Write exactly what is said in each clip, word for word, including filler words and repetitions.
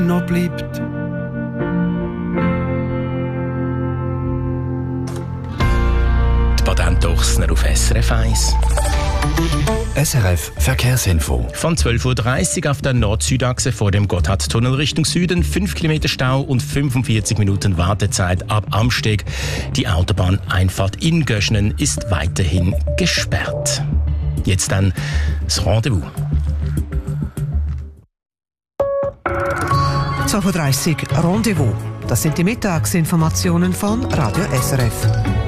noch bleibt. Die Patentochsner auf S R F eins. S R F Verkehrsinfo. Von zwölf Uhr dreißig auf der Nord-Süd-Achse vor dem Gotthardtunnel Richtung Süden, fünf Kilometer Stau und fünfundvierzig Minuten Wartezeit ab Amsteg. Die Autobahneinfahrt in Göschenen ist weiterhin gesperrt. Jetzt dann das Rendezvous. zwölf Uhr dreißig Rendezvous. Das sind die Mittagsinformationen von Radio S R F.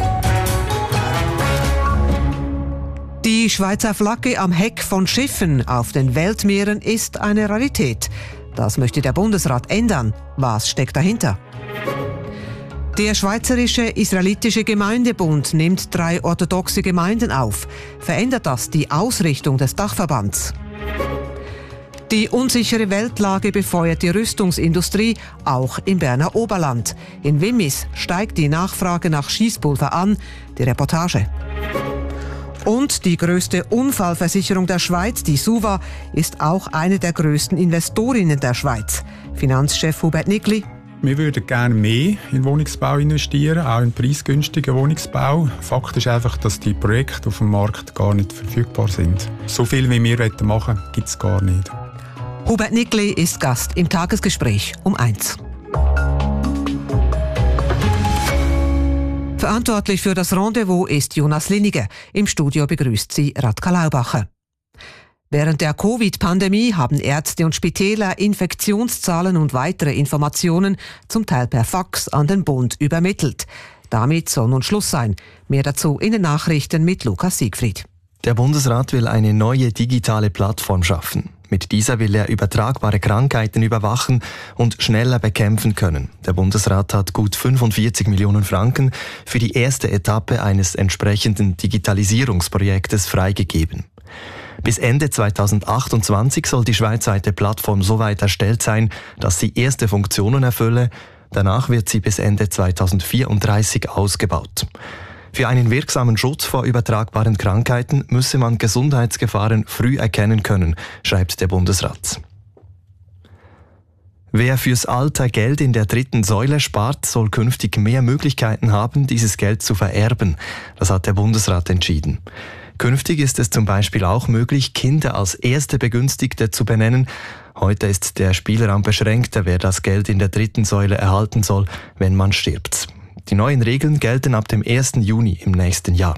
Die Schweizer Flagge am Heck von Schiffen auf den Weltmeeren ist eine Rarität. Das möchte der Bundesrat ändern. Was steckt dahinter? Der Schweizerische Israelitische Gemeindebund nimmt drei orthodoxe Gemeinden auf. Verändert das die Ausrichtung des Dachverbands? Die unsichere Weltlage befeuert die Rüstungsindustrie, auch im Berner Oberland. In Wimmis steigt die Nachfrage nach Schießpulver an. Die Reportage. Und die grösste Unfallversicherung der Schweiz, die SUVA, ist auch eine der grössten Investorinnen der Schweiz. Finanzchef Hubert Nickli. Wir würden gerne mehr in Wohnungsbau investieren, auch in preisgünstigen Wohnungsbau. Fakt ist einfach, dass die Projekte auf dem Markt gar nicht verfügbar sind. So viel, wie wir machen wollen, gibt es gar nicht. Hubert Nickli ist Gast im Tagesgespräch um eins. Verantwortlich für das Rendezvous ist Jonas Linniger. Im Studio begrüßt sie Radka Laubacher. Während der Covid-Pandemie haben Ärzte und Spitäler Infektionszahlen und weitere Informationen zum Teil per Fax an den Bund übermittelt. Damit soll nun Schluss sein. Mehr dazu in den Nachrichten mit Lukas Siegfried. Der Bundesrat will eine neue digitale Plattform schaffen. Mit dieser will er übertragbare Krankheiten überwachen und schneller bekämpfen können. Der Bundesrat hat gut fünfundvierzig Millionen Franken für die erste Etappe eines entsprechenden Digitalisierungsprojektes freigegeben. Bis Ende zweitausendachtundzwanzig soll die schweizweite Plattform so weit erstellt sein, dass sie erste Funktionen erfülle. Danach wird sie bis Ende zweitausendvierunddreißig ausgebaut. Für einen wirksamen Schutz vor übertragbaren Krankheiten müsse man Gesundheitsgefahren früh erkennen können, schreibt der Bundesrat. Wer fürs Alter Geld in der dritten Säule spart, soll künftig mehr Möglichkeiten haben, dieses Geld zu vererben. Das hat der Bundesrat entschieden. Künftig ist es zum Beispiel auch möglich, Kinder als erste Begünstigte zu benennen. Heute ist der Spielraum beschränkter, wer das Geld in der dritten Säule erhalten soll, wenn man stirbt. Die neuen Regeln gelten ab dem ersten Juni im nächsten Jahr.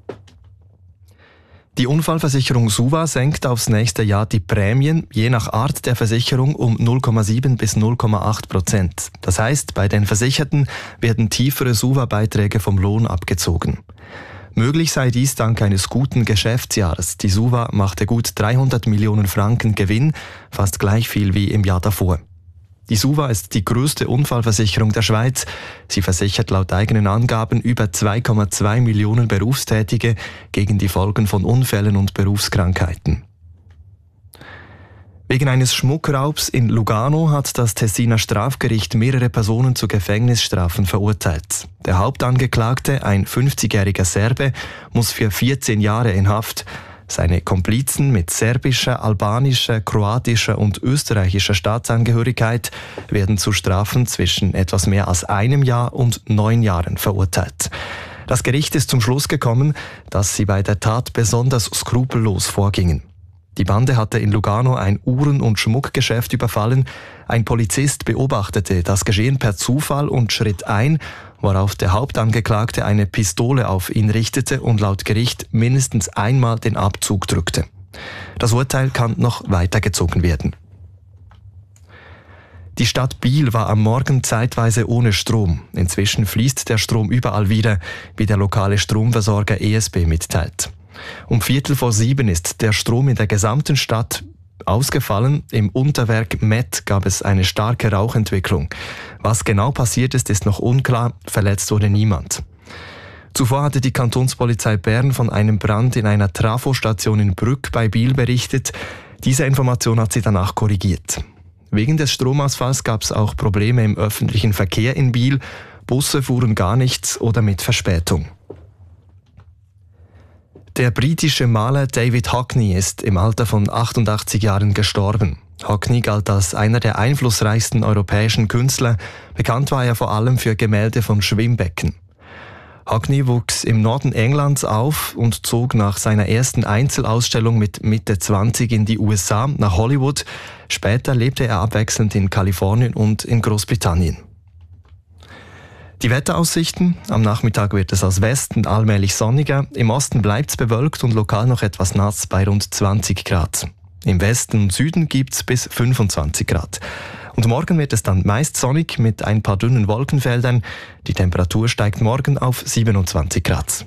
Die Unfallversicherung SUVA senkt aufs nächste Jahr die Prämien je nach Art der Versicherung um null Komma sieben bis null Komma acht Prozent. Das heißt, bei den Versicherten werden tiefere SUVA-Beiträge vom Lohn abgezogen. Möglich sei dies dank eines guten Geschäftsjahres. Die SUVA machte gut dreihundert Millionen Franken Gewinn, fast gleich viel wie im Jahr davor. Die SUVA ist die größte Unfallversicherung der Schweiz. Sie versichert laut eigenen Angaben über zwei Komma zwei Millionen Berufstätige gegen die Folgen von Unfällen und Berufskrankheiten. Wegen eines Schmuckraubs in Lugano hat das Tessiner Strafgericht mehrere Personen zu Gefängnisstrafen verurteilt. Der Hauptangeklagte, ein fünfzigjähriger Serbe, muss für vierzehn Jahre in Haft. Seine Komplizen mit serbischer, albanischer, kroatischer und österreichischer Staatsangehörigkeit werden zu Strafen zwischen etwas mehr als einem Jahr und neun Jahren verurteilt. Das Gericht ist zum Schluss gekommen, dass sie bei der Tat besonders skrupellos vorgingen. Die Bande hatte in Lugano ein Uhren- und Schmuckgeschäft überfallen. Ein Polizist beobachtete das Geschehen per Zufall und schritt ein, worauf der Hauptangeklagte eine Pistole auf ihn richtete und laut Gericht mindestens einmal den Abzug drückte. Das Urteil kann noch weitergezogen werden. Die Stadt Biel war am Morgen zeitweise ohne Strom. Inzwischen fließt der Strom überall wieder, wie der lokale Stromversorger E S B mitteilt. Um Viertel vor sieben ist der Strom in der gesamten Stadt ausgefallen. Im Unterwerk Met gab es eine starke Rauchentwicklung. Was genau passiert ist, ist noch unklar. Verletzt wurde niemand. Zuvor hatte die Kantonspolizei Bern von einem Brand in einer Trafostation in Brügg bei Biel berichtet. Diese Information hat sie danach korrigiert. Wegen des Stromausfalls gab es auch Probleme im öffentlichen Verkehr in Biel. Busse fuhren gar nichts oder mit Verspätung. Der britische Maler David Hockney ist im Alter von achtundachtzig Jahren gestorben. Hockney galt als einer der einflussreichsten europäischen Künstler. Bekannt war er vor allem für Gemälde von Schwimmbecken. Hockney wuchs im Norden Englands auf und zog nach seiner ersten Einzelausstellung mit Mitte zwanzig in die U S A nach Hollywood. Später lebte er abwechselnd in Kalifornien und in Großbritannien. Die Wetteraussichten. Am Nachmittag wird es aus Westen allmählich sonniger. Im Osten bleibt es bewölkt und lokal noch etwas nass bei rund zwanzig Grad. Im Westen und Süden gibt es bis fünfundzwanzig Grad. Und morgen wird es dann meist sonnig mit ein paar dünnen Wolkenfeldern. Die Temperatur steigt morgen auf siebenundzwanzig Grad.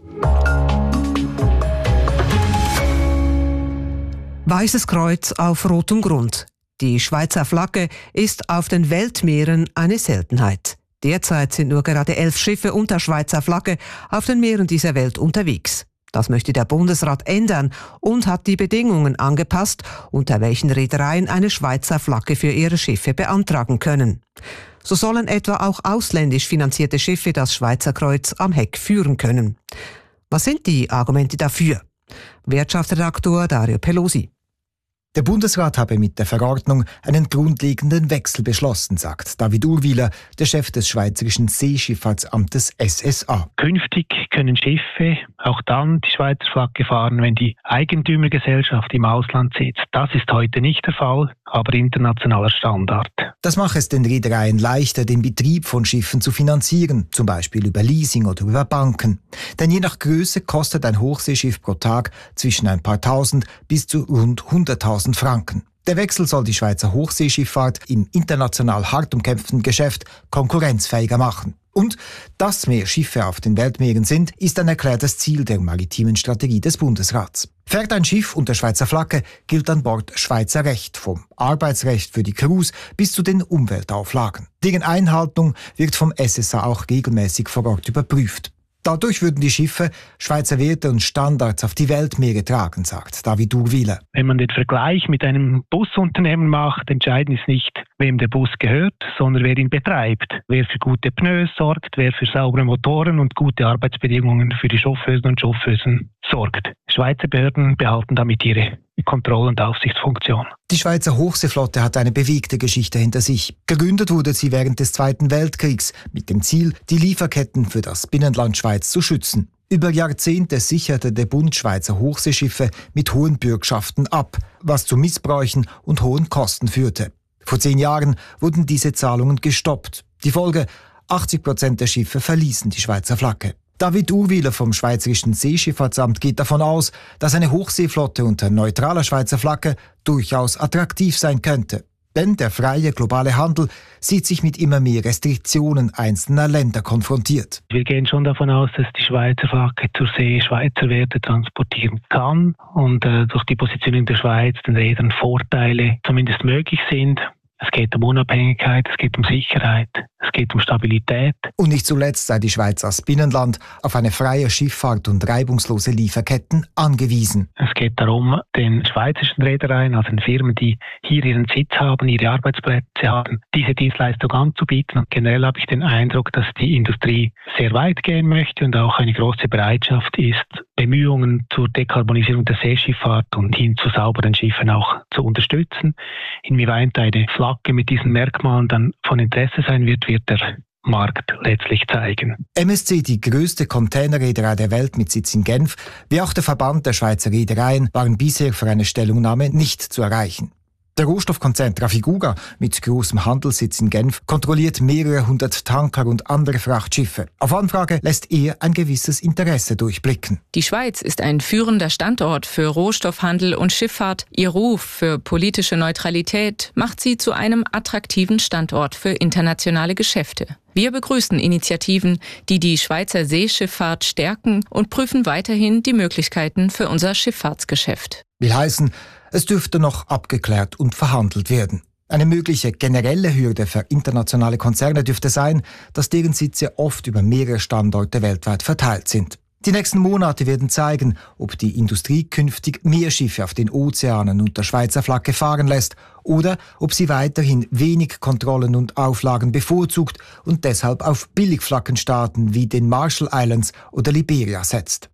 Weißes Kreuz auf rotem Grund. Die Schweizer Flagge ist auf den Weltmeeren eine Seltenheit. Derzeit sind nur gerade elf Schiffe unter Schweizer Flagge auf den Meeren dieser Welt unterwegs. Das möchte der Bundesrat ändern und hat die Bedingungen angepasst, unter welchen Reedereien eine Schweizer Flagge für ihre Schiffe beantragen können. So sollen etwa auch ausländisch finanzierte Schiffe das Schweizer Kreuz am Heck führen können. Was sind die Argumente dafür? Wirtschaftsredaktor Dario Pelosi. Der Bundesrat habe mit der Verordnung einen grundlegenden Wechsel beschlossen, sagt David Urwiler, der Chef des Schweizerischen Seeschifffahrtsamtes S S A. Künftig können Schiffe auch dann die Schweizer Flagge fahren, wenn die Eigentümergesellschaft im Ausland sitzt. Das ist heute nicht der Fall, aber internationaler Standard. Das mache es den Reedereien leichter, den Betrieb von Schiffen zu finanzieren, zum Beispiel über Leasing oder über Banken. Denn je nach Größe kostet ein Hochseeschiff pro Tag zwischen ein paar Tausend bis zu rund hunderttausend Franken. Der Wechsel soll die Schweizer Hochseeschifffahrt im international hart umkämpften Geschäft konkurrenzfähiger machen. Und dass mehr Schiffe auf den Weltmeeren sind, ist ein erklärtes Ziel der maritimen Strategie des Bundesrats. Fährt ein Schiff unter Schweizer Flagge, gilt an Bord Schweizer Recht, vom Arbeitsrecht für die Crews bis zu den Umweltauflagen. Deren Einhaltung wird vom S S A auch regelmäßig vor Ort überprüft. Dadurch würden die Schiffe Schweizer Werte und Standards auf die Weltmeere tragen, sagt David Urwiler. Wenn man den Vergleich mit einem Busunternehmen macht, entscheidend ist nicht, wem der Bus gehört, sondern wer ihn betreibt. Wer für gute Pneus sorgt, wer für saubere Motoren und gute Arbeitsbedingungen für die Chauffeusen und Chauffeusen sorgt. Schweizer Behörden behalten damit ihre Kontroll- und Aufsichtsfunktion. Die Schweizer Hochseeflotte hat eine bewegte Geschichte hinter sich. Gegründet wurde sie während des Zweiten Weltkriegs mit dem Ziel, die Lieferketten für das Binnenland Schweiz zu schützen. Über Jahrzehnte sicherte der Bund Schweizer Hochseeschiffe mit hohen Bürgschaften ab, was zu Missbräuchen und hohen Kosten führte. Vor zehn Jahren wurden diese Zahlungen gestoppt. Die Folge: achtzig Prozent der Schiffe verließen die Schweizer Flagge. David Urwiler vom Schweizerischen Seeschifffahrtsamt geht davon aus, dass eine Hochseeflotte unter neutraler Schweizer Flagge durchaus attraktiv sein könnte. Denn der freie globale Handel sieht sich mit immer mehr Restriktionen einzelner Länder konfrontiert. Wir gehen schon davon aus, dass die Schweizer Flagge zur See Schweizer Werte transportieren kann und äh, durch die Positionierung der Schweiz den Rädern Vorteile zumindest möglich sind. Es geht um Unabhängigkeit, es geht um Sicherheit, es geht um Stabilität. Und nicht zuletzt sei die Schweiz als Binnenland auf eine freie Schifffahrt und reibungslose Lieferketten angewiesen. Es geht darum, den schweizerischen Reedereien, also den Firmen, die hier ihren Sitz haben, ihre Arbeitsplätze haben, diese Dienstleistung anzubieten. Und generell habe ich den Eindruck, dass die Industrie sehr weit gehen möchte und auch eine große Bereitschaft ist, Bemühungen zur Dekarbonisierung der Seeschifffahrt und hin zu sauberen Schiffen auch zu unterstützen. Inwieweit eine Flagge mit diesen Merkmalen dann von Interesse sein wird, wird der Markt letztlich zeigen. M S C, die größte Containerreederei der Welt mit Sitz in Genf, wie auch der Verband der Schweizer Reedereien, waren bisher für eine Stellungnahme nicht zu erreichen. Der Rohstoffkonzern Trafigura mit großem Handelssitz in Genf kontrolliert mehrere hundert Tanker und andere Frachtschiffe. Auf Anfrage lässt er ein gewisses Interesse durchblicken. Die Schweiz ist ein führender Standort für Rohstoffhandel und Schifffahrt. Ihr Ruf für politische Neutralität macht sie zu einem attraktiven Standort für internationale Geschäfte. Wir begrüßen Initiativen, die die Schweizer Seeschifffahrt stärken und prüfen weiterhin die Möglichkeiten für unser Schifffahrtsgeschäft. Will heißen, es dürfte noch abgeklärt und verhandelt werden. Eine mögliche generelle Hürde für internationale Konzerne dürfte sein, dass deren Sitze oft über mehrere Standorte weltweit verteilt sind. Die nächsten Monate werden zeigen, ob die Industrie künftig mehr Schiffe auf den Ozeanen unter Schweizer Flagge fahren lässt oder ob sie weiterhin wenig Kontrollen und Auflagen bevorzugt und deshalb auf Billigflaggenstaaten wie den Marshall Islands oder Liberia setzt.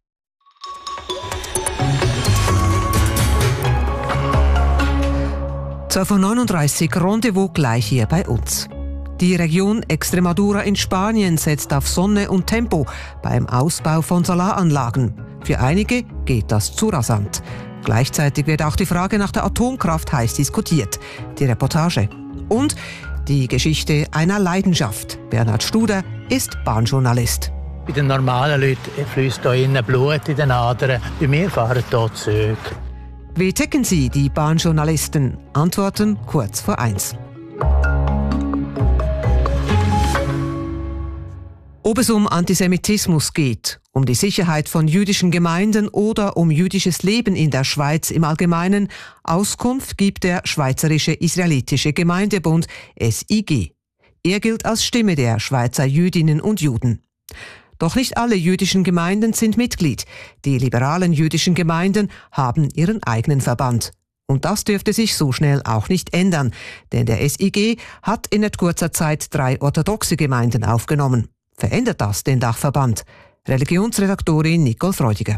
zwölf Uhr neununddreißig, Rendezvous gleich hier bei uns. Die Region Extremadura in Spanien setzt auf Sonne und Tempo beim Ausbau von Solaranlagen. Für einige geht das zu rasant. Gleichzeitig wird auch die Frage nach der Atomkraft heiß diskutiert. Die Reportage. Und die Geschichte einer Leidenschaft. Bernhard Studer ist Bahnjournalist. Bei den normalen Leuten fließt hier innen Blut in den Adern. Bei mir fahren hier Züge. Wie ticken Sie, die Bahnjournalisten? Antworten kurz vor eins. Ob es um Antisemitismus geht, um die Sicherheit von jüdischen Gemeinden oder um jüdisches Leben in der Schweiz im Allgemeinen, Auskunft gibt der Schweizerische Israelitische Gemeindebund S I G. Er gilt als Stimme der Schweizer Jüdinnen und Juden. Doch nicht alle jüdischen Gemeinden sind Mitglied. Die liberalen jüdischen Gemeinden haben ihren eigenen Verband. Und das dürfte sich so schnell auch nicht ändern, denn der S I G hat in nicht kurzer Zeit drei orthodoxe Gemeinden aufgenommen. Verändert das den Dachverband? Religionsredaktorin Nicole Freudiger.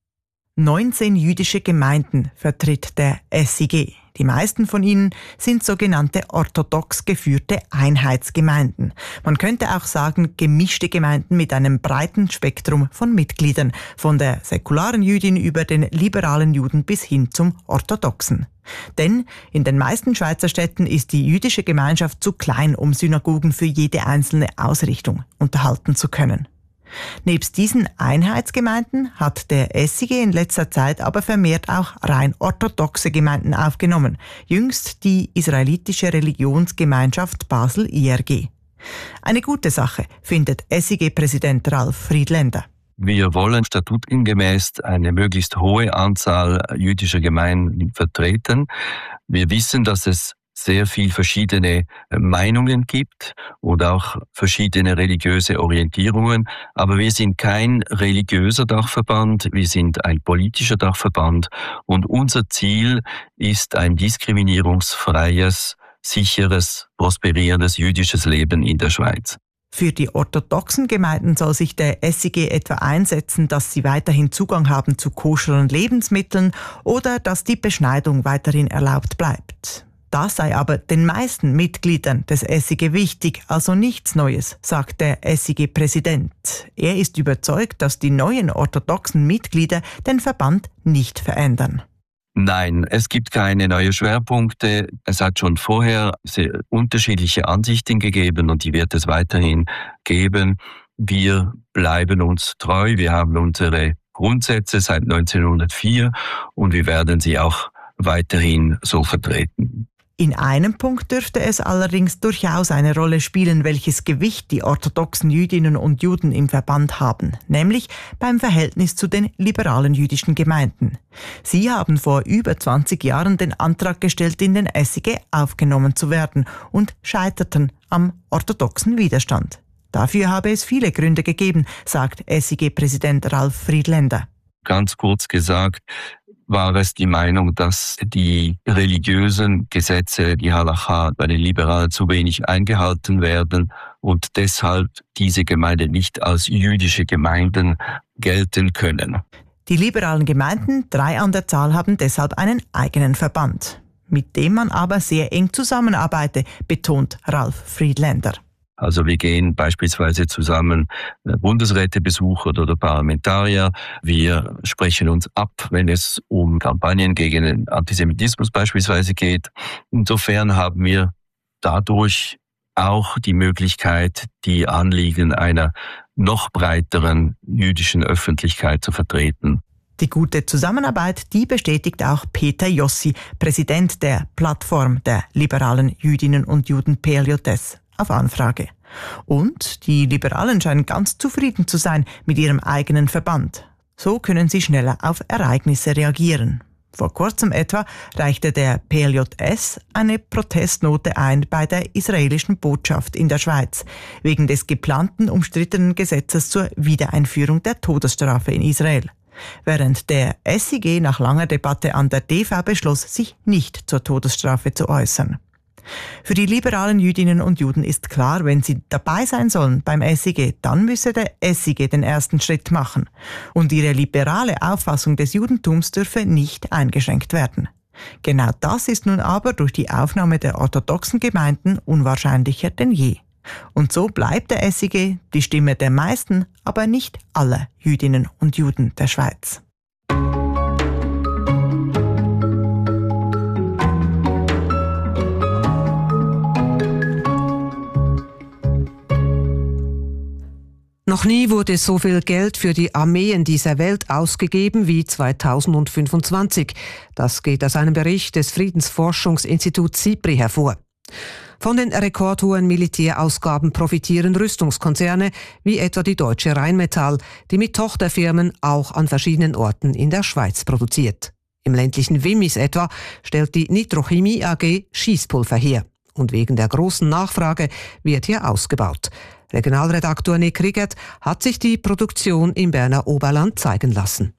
neunzehn jüdische Gemeinden vertritt der S I G. Die meisten von ihnen sind sogenannte orthodox geführte Einheitsgemeinden. Man könnte auch sagen, gemischte Gemeinden mit einem breiten Spektrum von Mitgliedern, von der säkularen Jüdin über den liberalen Juden bis hin zum Orthodoxen. Denn in den meisten Schweizer Städten ist die jüdische Gemeinschaft zu klein, um Synagogen für jede einzelne Ausrichtung unterhalten zu können. Nebst diesen Einheitsgemeinden hat der S I G in letzter Zeit aber vermehrt auch rein orthodoxe Gemeinden aufgenommen. Jüngst die israelitische Religionsgemeinschaft Basel I R G. Eine gute Sache, findet S I G-Präsident Ralf Friedländer. Wir wollen statutengemäß eine möglichst hohe Anzahl jüdischer Gemeinden vertreten. Wir wissen, dass es sehr viel verschiedene Meinungen gibt oder auch verschiedene religiöse Orientierungen. Aber wir sind kein religiöser Dachverband, wir sind ein politischer Dachverband und unser Ziel ist ein diskriminierungsfreies, sicheres, prosperierendes jüdisches Leben in der Schweiz. Für die orthodoxen Gemeinden soll sich der S I G etwa einsetzen, dass sie weiterhin Zugang haben zu koscheren Lebensmitteln oder dass die Beschneidung weiterhin erlaubt bleibt. Das sei aber den meisten Mitgliedern des S I G wichtig, also nichts Neues, sagt der S I G-Präsident. Er ist überzeugt, dass die neuen orthodoxen Mitglieder den Verband nicht verändern. Nein, es gibt keine neuen Schwerpunkte. Es hat schon vorher sehr unterschiedliche Ansichten gegeben und die wird es weiterhin geben. Wir bleiben uns treu. Wir haben unsere Grundsätze seit neunzehnhundertvier und wir werden sie auch weiterhin so vertreten. In einem Punkt dürfte es allerdings durchaus eine Rolle spielen, welches Gewicht die orthodoxen Jüdinnen und Juden im Verband haben, nämlich beim Verhältnis zu den liberalen jüdischen Gemeinden. Sie haben vor über zwanzig Jahren den Antrag gestellt, in den S I G aufgenommen zu werden und scheiterten am orthodoxen Widerstand. Dafür habe es viele Gründe gegeben, sagt S I G-Präsident Ralf Friedländer. Ganz kurz gesagt, war es die Meinung, dass die religiösen Gesetze, die Halacha, bei den Liberalen zu wenig eingehalten werden und deshalb diese Gemeinden nicht als jüdische Gemeinden gelten können. Die liberalen Gemeinden, drei an der Zahl, haben deshalb einen eigenen Verband, mit dem man aber sehr eng zusammenarbeite, betont Ralf Friedländer. Also wir gehen beispielsweise zusammen Bundesräte besuchen oder Parlamentarier. Wir sprechen uns ab, wenn es um Kampagnen gegen den Antisemitismus beispielsweise geht. Insofern haben wir dadurch auch die Möglichkeit, die Anliegen einer noch breiteren jüdischen Öffentlichkeit zu vertreten. Die gute Zusammenarbeit, die bestätigt auch Peter Jossi, Präsident der Plattform der liberalen Jüdinnen und Juden P L J S. Auf Anfrage. Und die Liberalen scheinen ganz zufrieden zu sein mit ihrem eigenen Verband. So können sie schneller auf Ereignisse reagieren. Vor kurzem etwa reichte der P L J S eine Protestnote ein bei der israelischen Botschaft in der Schweiz, wegen des geplanten umstrittenen Gesetzes zur Wiedereinführung der Todesstrafe in Israel. Während der S I G nach langer Debatte an der D V beschloss, sich nicht zur Todesstrafe zu äußern. Für die liberalen Jüdinnen und Juden ist klar, wenn sie dabei sein sollen beim S I G, dann müsse der S I G den ersten Schritt machen. Und ihre liberale Auffassung des Judentums dürfe nicht eingeschränkt werden. Genau das ist nun aber durch die Aufnahme der orthodoxen Gemeinden unwahrscheinlicher denn je. Und so bleibt der S I G die Stimme der meisten, aber nicht aller Jüdinnen und Juden der Schweiz. Noch nie wurde so viel Geld für die Armeen dieser Welt ausgegeben wie zweitausendfünfundzwanzig. Das geht aus einem Bericht des Friedensforschungsinstituts SIPRI hervor. Von den rekordhohen Militärausgaben profitieren Rüstungskonzerne wie etwa die Deutsche Rheinmetall, die mit Tochterfirmen auch an verschiedenen Orten in der Schweiz produziert. Im ländlichen Wimmis etwa stellt die Nitrochemie A G Schießpulver her. Und wegen der großen Nachfrage wird hier ausgebaut. Regionalredaktor Nick Riggert hat sich die Produktion im Berner Oberland zeigen lassen.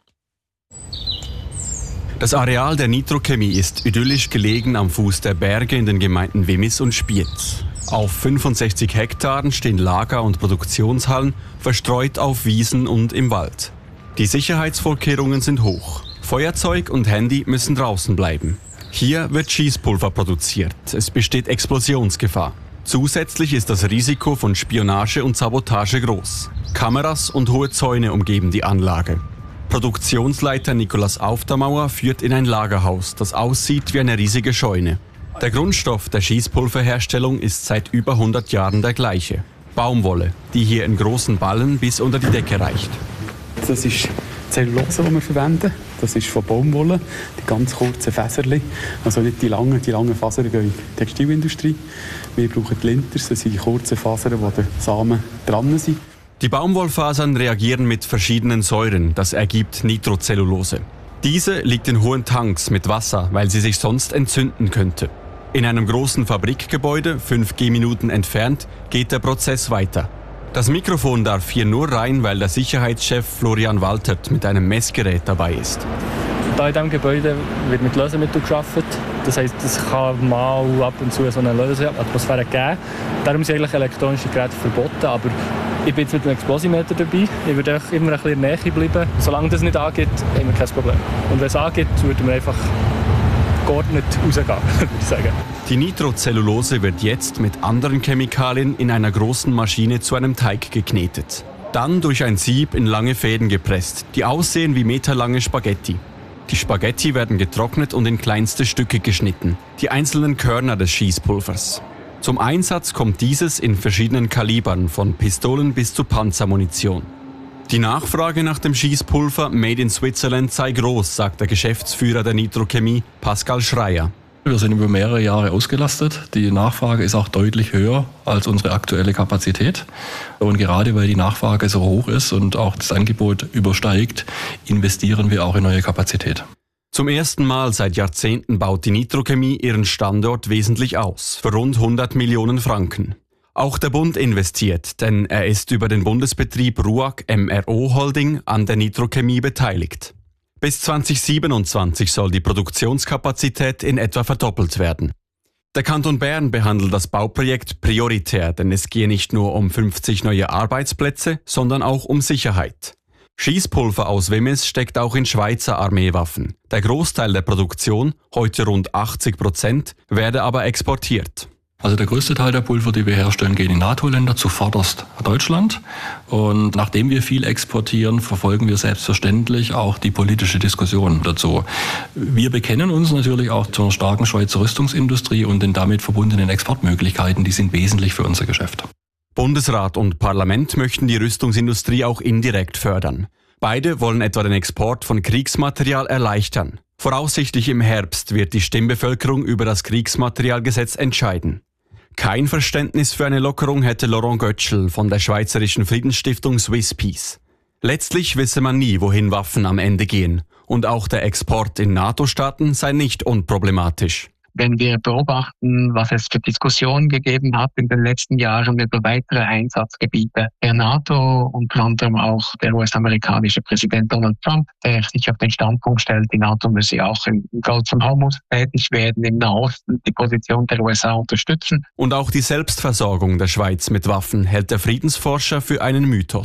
Das Areal der Nitrochemie ist idyllisch gelegen am Fuß der Berge in den Gemeinden Wimmis und Spiez. Auf fünfundsechzig Hektaren stehen Lager- und Produktionshallen, verstreut auf Wiesen und im Wald. Die Sicherheitsvorkehrungen sind hoch. Feuerzeug und Handy müssen draußen bleiben. Hier wird Schießpulver produziert. Es besteht Explosionsgefahr. Zusätzlich ist das Risiko von Spionage und Sabotage groß. Kameras und hohe Zäune umgeben die Anlage. Produktionsleiter Nikolaus Aufdermauer führt in ein Lagerhaus, das aussieht wie eine riesige Scheune. Der Grundstoff der Schießpulverherstellung ist seit über hundert Jahren der gleiche. Baumwolle, die hier in großen Ballen bis unter die Decke reicht. Das ist Zellulose, die wir verwenden. Das ist von Baumwolle, die ganz kurzen Fäserchen. Also nicht die langen, die langen Fasern gehen in die Textilindustrie. Wir brauchen die Linters, das sind die kurzen Fasern, wo die Samen dran sind. Die Baumwollfasern reagieren mit verschiedenen Säuren, das ergibt Nitrocellulose. Diese liegt in hohen Tanks mit Wasser, weil sie sich sonst entzünden könnte. In einem großen Fabrikgebäude, fünf Gehminuten entfernt, geht der Prozess weiter. Das Mikrofon darf hier nur rein, weil der Sicherheitschef Florian Waltert mit einem Messgerät dabei ist. Hier in diesem Gebäude wird mit Lösemitteln gearbeitet. Das heisst, es kann mal ab und zu so eine Löseatmosphäre geben. Darum sind eigentlich elektronische Geräte verboten. Aber ich bin jetzt mit einem Explosimeter dabei. Ich würde auch immer ein bisschen in der Nähe bleiben. Solange das nicht angeht, haben wir kein Problem. Und wenn es angeht, würden wir einfach geordnet rausgehen, würde ich sagen. Die Nitrocellulose wird jetzt mit anderen Chemikalien in einer großen Maschine zu einem Teig geknetet. Dann durch ein Sieb in lange Fäden gepresst, die aussehen wie meterlange Spaghetti. Die Spaghetti werden getrocknet und in kleinste Stücke geschnitten, die einzelnen Körner des Schießpulvers. Zum Einsatz kommt dieses in verschiedenen Kalibern, von Pistolen bis zu Panzermunition. Die Nachfrage nach dem Schießpulver Made in Switzerland sei groß, sagt der Geschäftsführer der Nitrochemie, Pascal Schreier. Wir sind über mehrere Jahre ausgelastet. Die Nachfrage ist auch deutlich höher als unsere aktuelle Kapazität. Und gerade weil die Nachfrage so hoch ist und auch das Angebot übersteigt, investieren wir auch in neue Kapazität. Zum ersten Mal seit Jahrzehnten baut die Nitrochemie ihren Standort wesentlich aus, für rund hundert Millionen Franken. Auch der Bund investiert, denn er ist über den Bundesbetrieb RUAG M R O Holding an der Nitrochemie beteiligt. Bis zweitausendsiebenundzwanzig soll die Produktionskapazität in etwa verdoppelt werden. Der Kanton Bern behandelt das Bauprojekt prioritär, denn es gehe nicht nur um fünfzig neue Arbeitsplätze, sondern auch um Sicherheit. Schießpulver aus Wimmis steckt auch in Schweizer Armeewaffen. Der Großteil der Produktion, heute rund achtzig Prozent, werde aber exportiert. Also der größte Teil der Pulver, die wir herstellen, gehen in NATO-Länder, zuvorderst Deutschland. Und nachdem wir viel exportieren, verfolgen wir selbstverständlich auch die politische Diskussion dazu. Wir bekennen uns natürlich auch zur starken Schweizer Rüstungsindustrie und den damit verbundenen Exportmöglichkeiten, die sind wesentlich für unser Geschäft. Bundesrat und Parlament möchten die Rüstungsindustrie auch indirekt fördern. Beide wollen etwa den Export von Kriegsmaterial erleichtern. Voraussichtlich im Herbst wird die Stimmbevölkerung über das Kriegsmaterialgesetz entscheiden. Kein Verständnis für eine Lockerung hätte Laurent Götschel von der Schweizerischen Friedensstiftung Swiss Peace. Letztlich wisse man nie, wohin Waffen am Ende gehen. Und auch der Export in NATO-Staaten sei nicht unproblematisch. Wenn wir beobachten, was es für Diskussionen gegeben hat in den letzten Jahren über weitere Einsatzgebiete der NATO, unter anderem auch der U S-amerikanische Präsident Donald Trump, der sich auf den Standpunkt stellt, die NATO müsse auch im Golf von Hormuz tätig werden, im Nahosten die Position der U S A unterstützen. Und auch die Selbstversorgung der Schweiz mit Waffen hält der Friedensforscher für einen Mythos.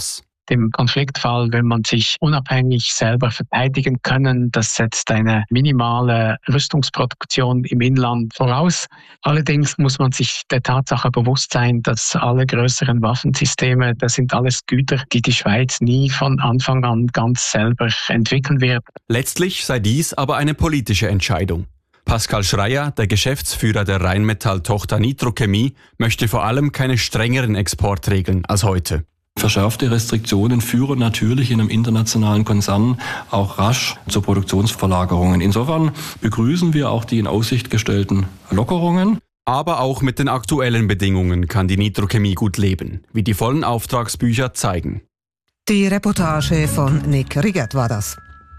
Im Konfliktfall will man sich unabhängig selber verteidigen können. Das setzt eine minimale Rüstungsproduktion im Inland voraus. Allerdings muss man sich der Tatsache bewusst sein, dass alle größeren Waffensysteme, das sind alles Güter, die die Schweiz nie von Anfang an ganz selber entwickeln wird. Letztlich sei dies aber eine politische Entscheidung. Pascal Schreier, der Geschäftsführer der Rheinmetall-Tochter Nitrochemie, möchte vor allem keine strengeren Exportregeln als heute. Verschärfte Restriktionen führen natürlich in einem internationalen Konzern auch rasch zu Produktionsverlagerungen. Insofern begrüßen wir auch die in Aussicht gestellten Lockerungen. Aber auch mit den aktuellen Bedingungen kann die Nitrochemie gut leben, wie die vollen Auftragsbücher zeigen. Die Reportage von Nick Riggert war das.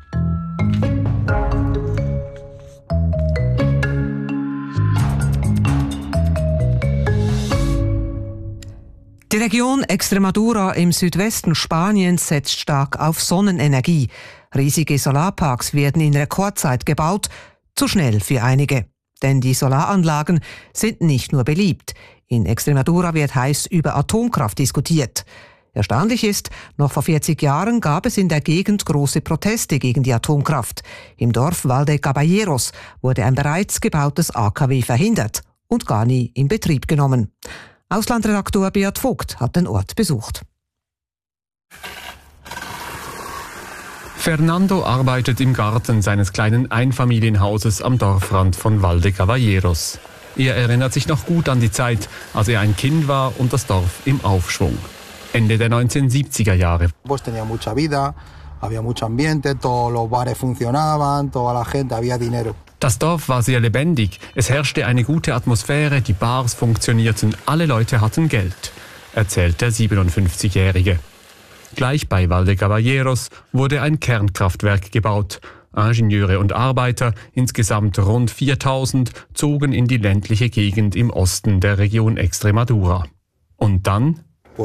Die Region Extremadura im Südwesten Spaniens setzt stark auf Sonnenenergie. Riesige Solarparks werden in Rekordzeit gebaut, zu schnell für einige. Denn die Solaranlagen sind nicht nur beliebt. In Extremadura wird heiß über Atomkraft diskutiert. Erstaunlich ist, noch vor vierzig Jahren gab es in der Gegend große Proteste gegen die Atomkraft. Im Dorf Valde Caballeros wurde ein bereits gebautes A K W verhindert und gar nie in Betrieb genommen. Auslandredaktor Beat Vogt hat den Ort besucht. Fernando arbeitet im Garten seines kleinen Einfamilienhauses am Dorfrand von Valde Caballeros. Er erinnert sich noch gut an die Zeit, als er ein Kind war und das Dorf im Aufschwung. Ende der neunzehnhundertsiebziger Jahre. Das Dorf war sehr lebendig, es herrschte eine gute Atmosphäre, die Bars funktionierten, alle Leute hatten Geld, erzählt der siebenundfünfzigjährige. Gleich bei Valde Caballeros wurde ein Kernkraftwerk gebaut. Ingenieure und Arbeiter, insgesamt rund viertausend, zogen in die ländliche Gegend im Osten der Region Extremadura. Und dann?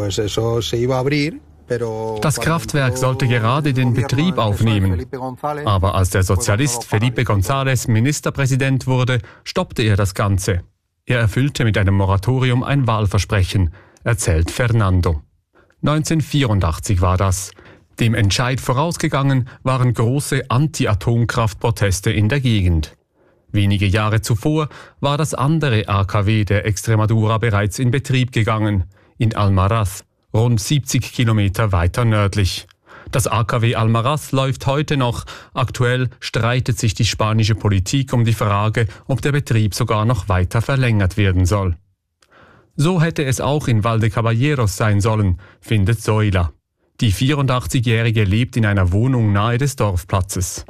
Das Kraftwerk sollte gerade den Betrieb aufnehmen. Aber als der Sozialist Felipe González Ministerpräsident wurde, stoppte er das Ganze. Er erfüllte mit einem Moratorium ein Wahlversprechen, erzählt Fernando. neunzehnhundertvierundachtzig war das. Dem Entscheid vorausgegangen waren große Anti-Atomkraft-Proteste in der Gegend. Wenige Jahre zuvor war das andere A K W der Extremadura bereits in Betrieb gegangen, in Almaraz, rund siebzig Kilometer weiter nördlich. Das A K W Almaraz läuft heute noch. Aktuell streitet sich die spanische Politik um die Frage, ob der Betrieb sogar noch weiter verlängert werden soll. So hätte es auch in Valde Caballeros sein sollen, findet Zoila. Die vierundachtzigjährige lebt in einer Wohnung nahe des Dorfplatzes.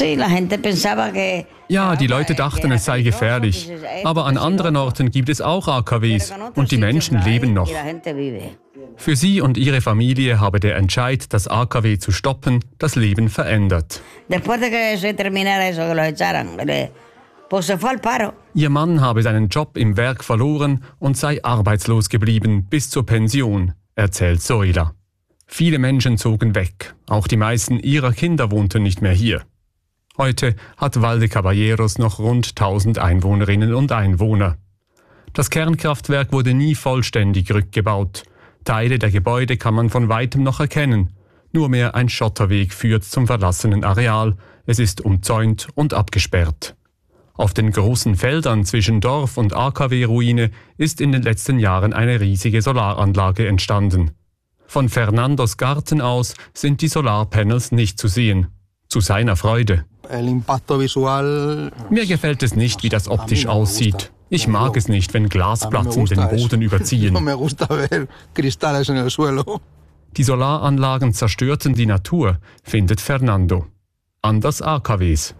Ja, die Leute dachten, es sei gefährlich. Aber an anderen Orten gibt es auch A K Ws und die Menschen leben noch. Für sie und ihre Familie habe der Entscheid, das A K W zu stoppen, das Leben verändert. Ihr Mann habe seinen Job im Werk verloren und sei arbeitslos geblieben bis zur Pension, erzählt Zoila. Viele Menschen zogen weg, auch die meisten ihrer Kinder wohnten nicht mehr hier. Heute hat Valde Caballeros noch rund tausend Einwohnerinnen und Einwohner. Das Kernkraftwerk wurde nie vollständig rückgebaut. Teile der Gebäude kann man von weitem noch erkennen. Nur mehr ein Schotterweg führt zum verlassenen Areal. Es ist umzäunt und abgesperrt. Auf den großen Feldern zwischen Dorf und A K W-Ruine ist in den letzten Jahren eine riesige Solaranlage entstanden. Von Fernandos Garten aus sind die Solarpanels nicht zu sehen. Zu seiner Freude. Mir gefällt es nicht, wie das optisch aussieht. Ich mag es nicht, wenn Glasplatten den Boden überziehen. Die Solaranlagen zerstörten die Natur, findet Fernando. Anders A K Ws.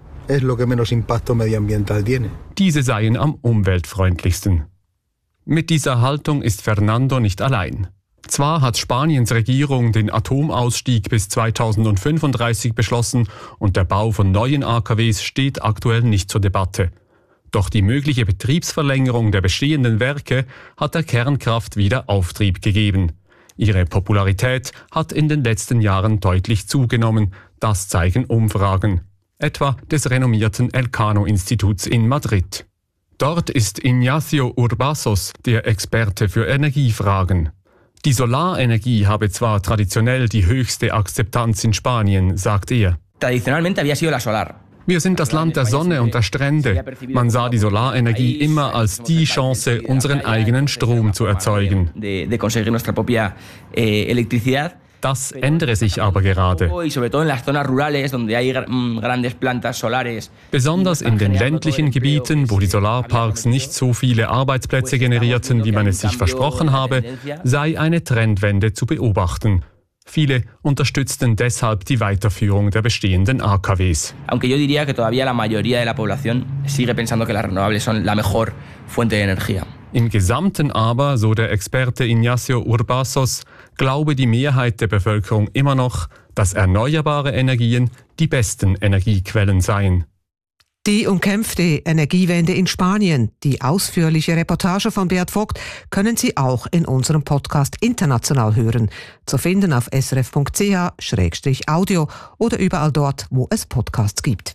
Diese seien am umweltfreundlichsten. Mit dieser Haltung ist Fernando nicht allein. Zwar hat Spaniens Regierung den Atomausstieg bis zweitausendfünfunddreißig beschlossen und der Bau von neuen A K Ws steht aktuell nicht zur Debatte. Doch die mögliche Betriebsverlängerung der bestehenden Werke hat der Kernkraft wieder Auftrieb gegeben. Ihre Popularität hat in den letzten Jahren deutlich zugenommen, das zeigen Umfragen, etwa des renommierten Elcano-Instituts in Madrid. Dort ist Ignacio Urbazos der Experte für Energiefragen. Die Solarenergie habe zwar traditionell die höchste Akzeptanz in Spanien, sagt er. Tradicionalmente había sido la solar. Wir sind das Land der Sonne und der Strände. Man sah die Solarenergie immer als die Chance, unseren eigenen Strom zu erzeugen. Das ändere sich aber gerade. Besonders in den ländlichen Gebieten, wo die Solarparks nicht so viele Arbeitsplätze generierten, wie man es sich versprochen habe, sei eine Trendwende zu beobachten. Viele unterstützten deshalb die Weiterführung der bestehenden A K Ws. Aunque yo diría que todavía la mayoría de la población sigue pensando que las renovables son la mejor fuente de energía. Im Gesamten aber, so der Experte Ignacio Urbazos, glaube die Mehrheit der Bevölkerung immer noch, dass erneuerbare Energien die besten Energiequellen seien. Die umkämpfte Energiewende in Spanien, die ausführliche Reportage von Beat Vogt, können Sie auch in unserem Podcast international hören. Zu finden auf s r f punkt c h slash audio oder überall dort, wo es Podcasts gibt.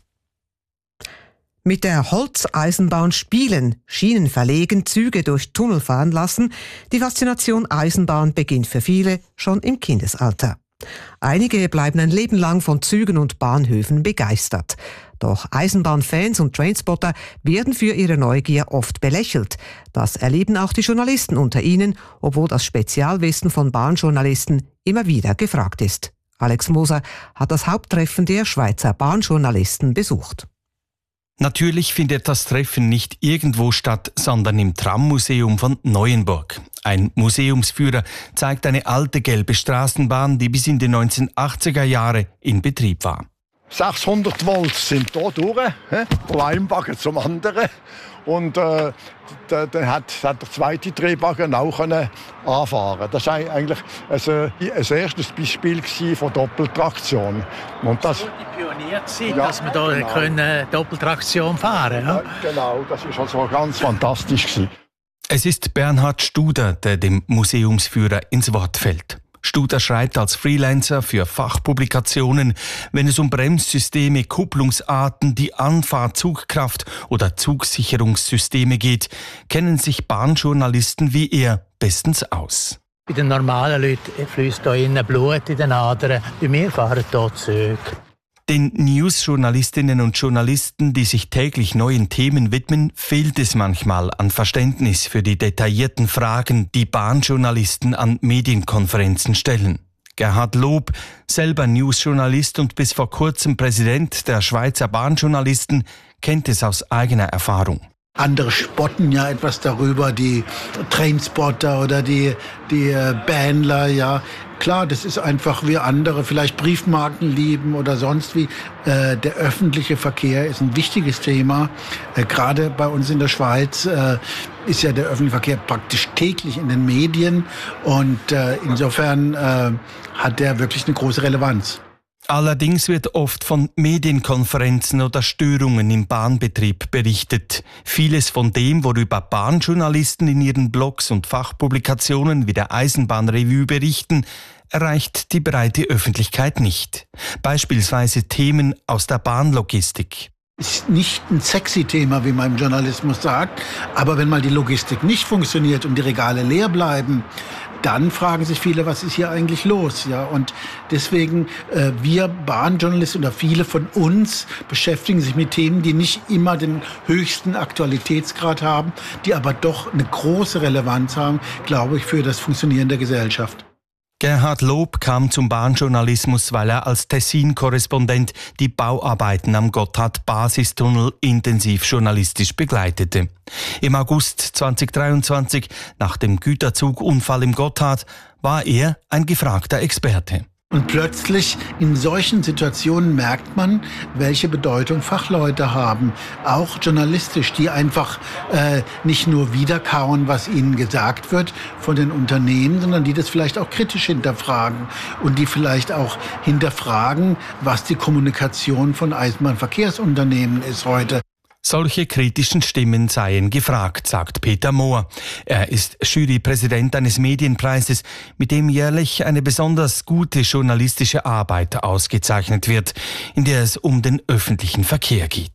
Mit der Holzeisenbahn spielen, Schienen verlegen, Züge durch Tunnel fahren lassen, die Faszination Eisenbahn beginnt für viele schon im Kindesalter. Einige bleiben ein Leben lang von Zügen und Bahnhöfen begeistert. Doch Eisenbahnfans und Trainspotter werden für ihre Neugier oft belächelt. Das erleben auch die Journalisten unter ihnen, obwohl das Spezialwissen von Bahnjournalisten immer wieder gefragt ist. Alex Moser hat das Haupttreffen der Schweizer Bahnjournalisten besucht. Natürlich findet das Treffen nicht irgendwo statt, sondern im Trammuseum von Neuenburg. Ein Museumsführer zeigt eine alte gelbe Straßenbahn, die bis in die neunzehnhundertachtziger Jahre in Betrieb war. sechshundert Volt sind hier durch, von einem Wagen zum anderen. Und äh, dann hat, hat der zweite Drehwagen auch können anfahren. Das war eigentlich ein, ein erstes Beispiel von Doppeltraktion. Und das die Pionierzeit, ja, dass wir hier genau. können Doppeltraktion fahren können. Ja, genau, das war also ganz fantastisch gewesen. Es ist Bernhard Studer, der dem Museumsführer ins Wort fällt. Studer schreibt als Freelancer für Fachpublikationen. Wenn es um Bremssysteme, Kupplungsarten, die Anfahr-Zugkraft oder Zugsicherungssysteme geht, kennen sich Bahnjournalisten wie er bestens aus. Bei den normalen Leuten fließt hier innen Blut in den Adern. Bei mir fahren hier Züge. Den News-Journalistinnen und Journalisten, die sich täglich neuen Themen widmen, fehlt es manchmal an Verständnis für die detaillierten Fragen, die Bahnjournalisten an Medienkonferenzen stellen. Gerhard Lob, selber News-Journalist und bis vor kurzem Präsident der Schweizer Bahnjournalisten, kennt es aus eigener Erfahrung. Andere spotten ja etwas darüber, die Trainspotter oder die, die Bähnler, ja. Klar, das ist einfach wie andere vielleicht Briefmarken lieben oder sonst wie. Äh, der öffentliche Verkehr ist ein wichtiges Thema. Äh, gerade bei uns in der Schweiz äh, ist ja der öffentliche Verkehr praktisch täglich in den Medien. Und äh, insofern äh, hat der wirklich eine große Relevanz. Allerdings wird oft von Medienkonferenzen oder Störungen im Bahnbetrieb berichtet. Vieles von dem, worüber Bahnjournalisten in ihren Blogs und Fachpublikationen wie der Eisenbahnrevue berichten, erreicht die breite Öffentlichkeit nicht. Beispielsweise Themen aus der Bahnlogistik. Ist nicht ein sexy Thema, wie man im Journalismus sagt, aber wenn mal die Logistik nicht funktioniert und die Regale leer bleiben, dann fragen sich viele, was ist hier eigentlich los? Ja, und deswegen, äh, wir Bahnjournalisten oder viele von uns beschäftigen sich mit Themen, die nicht immer den höchsten Aktualitätsgrad haben, die aber doch eine große Relevanz haben, glaube ich, für das Funktionieren der Gesellschaft. Gerhard Lob kam zum Bahnjournalismus, weil er als Tessin-Korrespondent die Bauarbeiten am Gotthard-Basistunnel intensiv journalistisch begleitete. Im August zweitausenddreiundzwanzig, nach dem Güterzugunfall im Gotthard, war er ein gefragter Experte. Und plötzlich in solchen Situationen merkt man, welche Bedeutung Fachleute haben, auch journalistisch, die einfach äh, nicht nur wiederkauen, was ihnen gesagt wird von den Unternehmen, sondern die das vielleicht auch kritisch hinterfragen und die vielleicht auch hinterfragen, was die Kommunikation von Eisenbahnverkehrsunternehmen ist heute. Solche kritischen Stimmen seien gefragt, sagt Peter Mohr. Er ist Jurypräsident eines Medienpreises, mit dem jährlich eine besonders gute journalistische Arbeit ausgezeichnet wird, in der es um den öffentlichen Verkehr geht.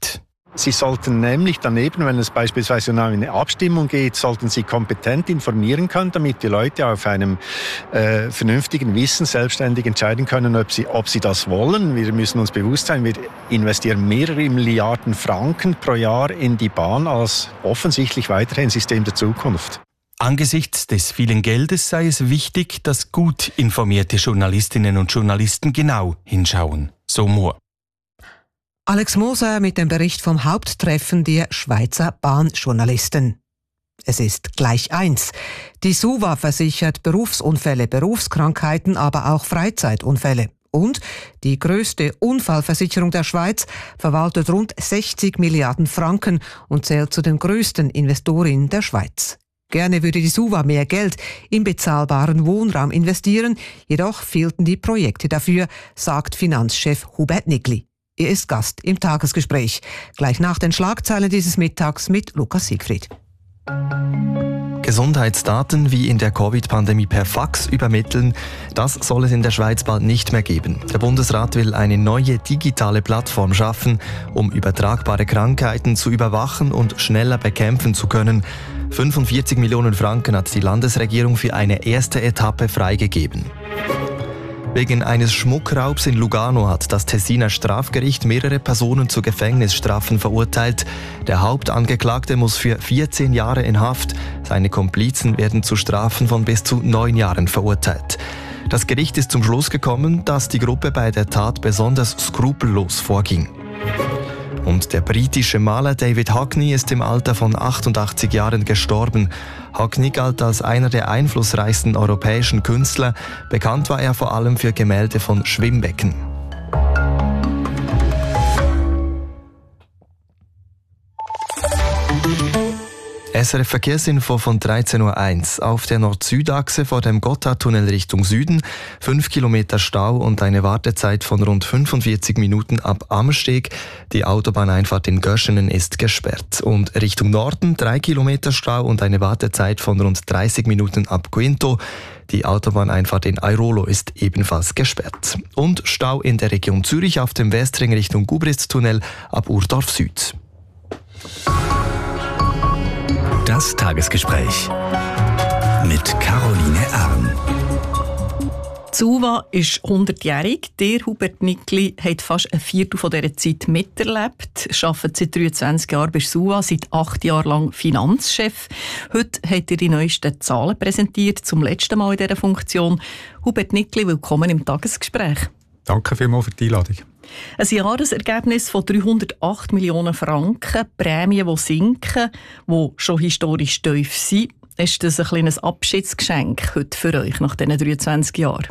Sie sollten nämlich daneben, wenn es beispielsweise um eine Abstimmung geht, sollten Sie kompetent informieren können, damit die Leute auf einem äh, vernünftigen Wissen selbstständig entscheiden können, ob sie, ob sie das wollen. Wir müssen uns bewusst sein, wir investieren mehrere Milliarden Franken pro Jahr in die Bahn als offensichtlich weiterhin System der Zukunft. Angesichts des vielen Geldes sei es wichtig, dass gut informierte Journalistinnen und Journalisten genau hinschauen. So Mohr. Alex Moser mit dem Bericht vom Haupttreffen der Schweizer Bahnjournalisten. Es ist gleich eins. Die SUVA versichert Berufsunfälle, Berufskrankheiten, aber auch Freizeitunfälle. Und die grösste Unfallversicherung der Schweiz verwaltet rund sechzig Milliarden Franken und zählt zu den grössten Investorinnen der Schweiz. Gerne würde die SUVA mehr Geld in bezahlbaren Wohnraum investieren, jedoch fehlten die Projekte dafür, sagt Finanzchef Hubert Nickli. Er ist Gast im Tagesgespräch. Gleich nach den Schlagzeilen dieses Mittags mit Lukas Siegfried. Gesundheitsdaten wie in der Covid-Pandemie per Fax übermitteln, das soll es in der Schweiz bald nicht mehr geben. Der Bundesrat will eine neue digitale Plattform schaffen, um übertragbare Krankheiten zu überwachen und schneller bekämpfen zu können. fünfundvierzig Millionen Franken hat die Landesregierung für eine erste Etappe freigegeben. Wegen eines Schmuckraubs in Lugano hat das Tessiner Strafgericht mehrere Personen zu Gefängnisstrafen verurteilt. Der Hauptangeklagte muss für vierzehn Jahre in Haft. Seine Komplizen werden zu Strafen von bis zu neun Jahren verurteilt. Das Gericht ist zum Schluss gekommen, dass die Gruppe bei der Tat besonders skrupellos vorging. Und der britische Maler David Hockney ist im Alter von achtundachtzig Jahren gestorben. Hockney galt als einer der einflussreichsten europäischen Künstler. Bekannt war er vor allem für Gemälde von Schwimmbecken. S R F Verkehrsinfo von dreizehn Uhr eins. Auf der Nord-Süd-Achse vor dem Gotthardtunnel Richtung Süden fünf Kilometer Stau und eine Wartezeit von rund fünfundvierzig Minuten ab Amsteg. Die Autobahneinfahrt in Göschenen ist gesperrt. Und Richtung Norden drei Kilometer Stau und eine Wartezeit von rund dreißig Minuten ab Quinto. Die Autobahneinfahrt in Airolo ist ebenfalls gesperrt. Und Stau in der Region Zürich auf dem Westring Richtung Gubritztunnel ab Urdorf Süd. Das Tagesgespräch mit Caroline Arn. Die SUVA ist hundertjährig. Der Hubert Nickli hat fast ein Viertel von dieser Zeit miterlebt. Er arbeitet seit dreiundzwanzig Jahren bei der SUVA, seit acht Jahren lang Finanzchef. Heute hat er die neuesten Zahlen präsentiert, zum letzten Mal in dieser Funktion. Hubert Nickli, willkommen im Tagesgespräch. Danke vielmals für die Einladung. Ein Jahresergebnis von dreihundertacht Millionen Franken, Prämien, die sinken, die schon historisch tief sind. Ist das ein kleines Abschiedsgeschenk heute für euch nach diesen dreiundzwanzig Jahren?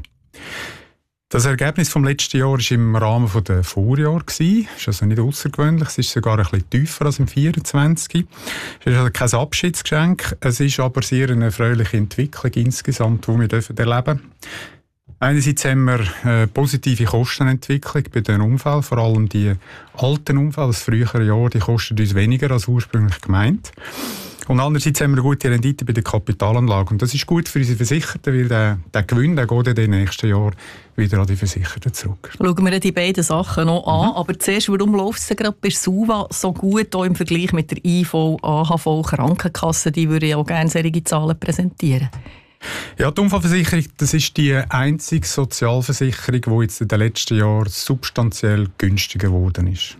Das Ergebnis vom letzten Jahr war im Rahmen der Vorjahre. Das ist also nicht außergewöhnlich. Es ist sogar ein bisschen tiefer als im vierundzwanzig. Es ist also kein Abschiedsgeschenk. Es ist aber sehr eine erfreuliche Entwicklung insgesamt, die wir erleben dürfen. Einerseits haben wir eine positive Kostenentwicklung bei den Unfällen, vor allem die alten Unfälle, das frühere Jahr, die kosten uns weniger als ursprünglich gemeint. Und andererseits haben wir eine gute Rendite bei der Kapitalanlage. Und das ist gut für unsere Versicherten, weil der, der Gewinn der geht in den nächsten Jahren wieder an die Versicherten zurück. Schauen wir die beiden Sachen noch an. Mhm. Aber zuerst, warum läuft es gerade bei SUVA so gut auch im Vergleich mit der I V, A H V, Krankenkasse? Die würde ja auch gerne solche Zahlen präsentieren. Ja, die Unfallversicherung, das ist die einzige Sozialversicherung, die jetzt in den letzten Jahren substanziell günstiger geworden ist.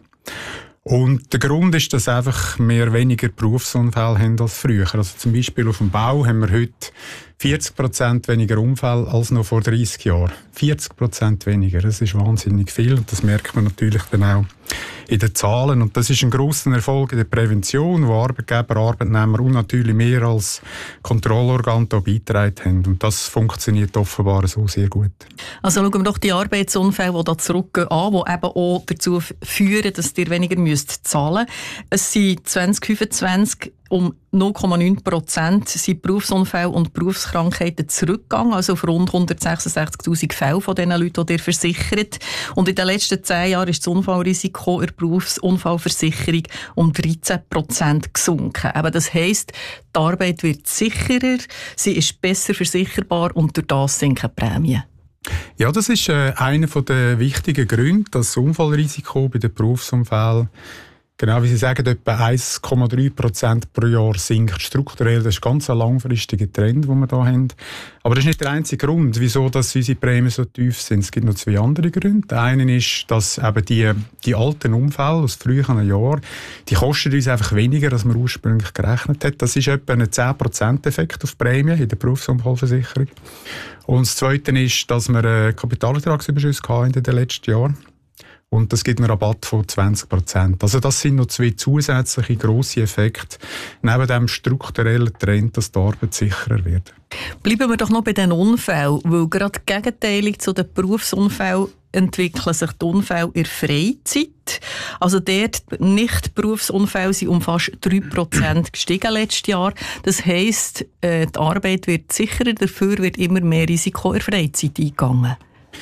Und der Grund ist, dass einfach wir weniger Berufsunfälle haben als früher. Also zum Beispiel auf dem Bau haben wir heute vierzig Prozent weniger Unfälle als noch vor dreißig Jahren. vierzig Prozent weniger, das ist wahnsinnig viel und das merkt man natürlich dann auch in den Zahlen. Und das ist ein grosser Erfolg in der Prävention, wo Arbeitgeber, Arbeitnehmer und natürlich mehr als Kontrollorgan da beigetragen haben. Und das funktioniert offenbar so sehr gut. Also schauen wir doch die Arbeitsunfälle, die da zurückgehen, an, die eben auch dazu führen, dass ihr weniger müsst zahlen müsst. Es sind zwanzig fünfundzwanzig um null Komma neun Prozent sind Berufsunfälle und Berufskrankheiten zurückgegangen, also auf rund hundertsechsundsechzigtausend Fälle von diesen Leuten, die ihr versichert. Und in den letzten zehn Jahren ist das Unfallrisiko in der Berufsunfallversicherung um dreizehn Prozent gesunken. Aber das heisst, die Arbeit wird sicherer, sie ist besser versicherbar und durch das sinken Prämien. Ja, das ist äh, einer der wichtigen Gründe, dass das Unfallrisiko bei den Berufsunfällen Genau, wie Sie sagen, etwa eins Komma drei Prozent pro Jahr sinkt strukturell. Das ist ganz ein langfristiger Trend, den wir hier haben. Aber das ist nicht der einzige Grund, wieso dass unsere Prämien so tief sind. Es gibt noch zwei andere Gründe. Der eine ist, dass eben die, die alten Unfälle aus früheren Jahren, die kosten uns einfach weniger, als man ursprünglich gerechnet hat. Das ist etwa ein zehn Prozent Effekt auf Prämien in der Berufsunfallversicherung. Und das Zweite ist, dass wir Kapitalertragsüberschüsse hatten in den letzten Jahren. Und das gibt einen Rabatt von zwanzig Prozent. Also das sind noch zwei zusätzliche grosse Effekte, neben dem strukturellen Trend, dass die Arbeit sicherer wird. Bleiben wir doch noch bei den Unfällen, weil gerade gegenteilig zu den Berufsunfällen entwickeln sich die Unfälle in der Freizeit. Also dort nicht Berufsunfälle sind um fast drei Prozent gestiegen letztes Jahr. Das heisst, die Arbeit wird sicherer, dafür wird immer mehr Risiko in der Freizeit eingegangen.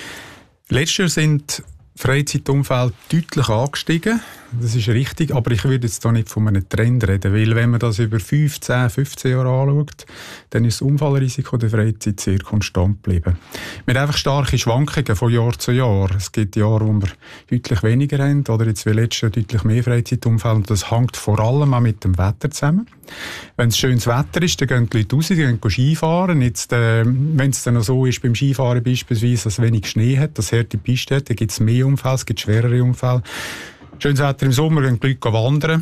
Letztes Jahr sind Freizeitunfälle deutlich angestiegen. Das ist richtig, aber ich würde jetzt hier nicht von einem Trend reden, weil wenn man das über fünfzehn, fünfzehn Jahre anschaut, dann ist das Unfallrisiko der Freizeit sehr konstant geblieben. Wir haben einfach starke Schwankungen von Jahr zu Jahr. Es gibt Jahre, wo wir deutlich weniger haben, oder jetzt wie letztes Jahr deutlich mehr Freizeitunfälle, und das hängt vor allem auch mit dem Wetter zusammen. Wenn es schönes Wetter ist, dann gehen die Leute raus, die gehen Skifahren. Jetzt, äh, wenn es dann noch so ist, beim Skifahren beispielsweise, dass es wenig Schnee hat, dass es harte Piste hat, dann gibt es mehr Unfälle, es gibt schwerere Unfälle. Schönes Wetter im Sommer, gehen die Leute wandern.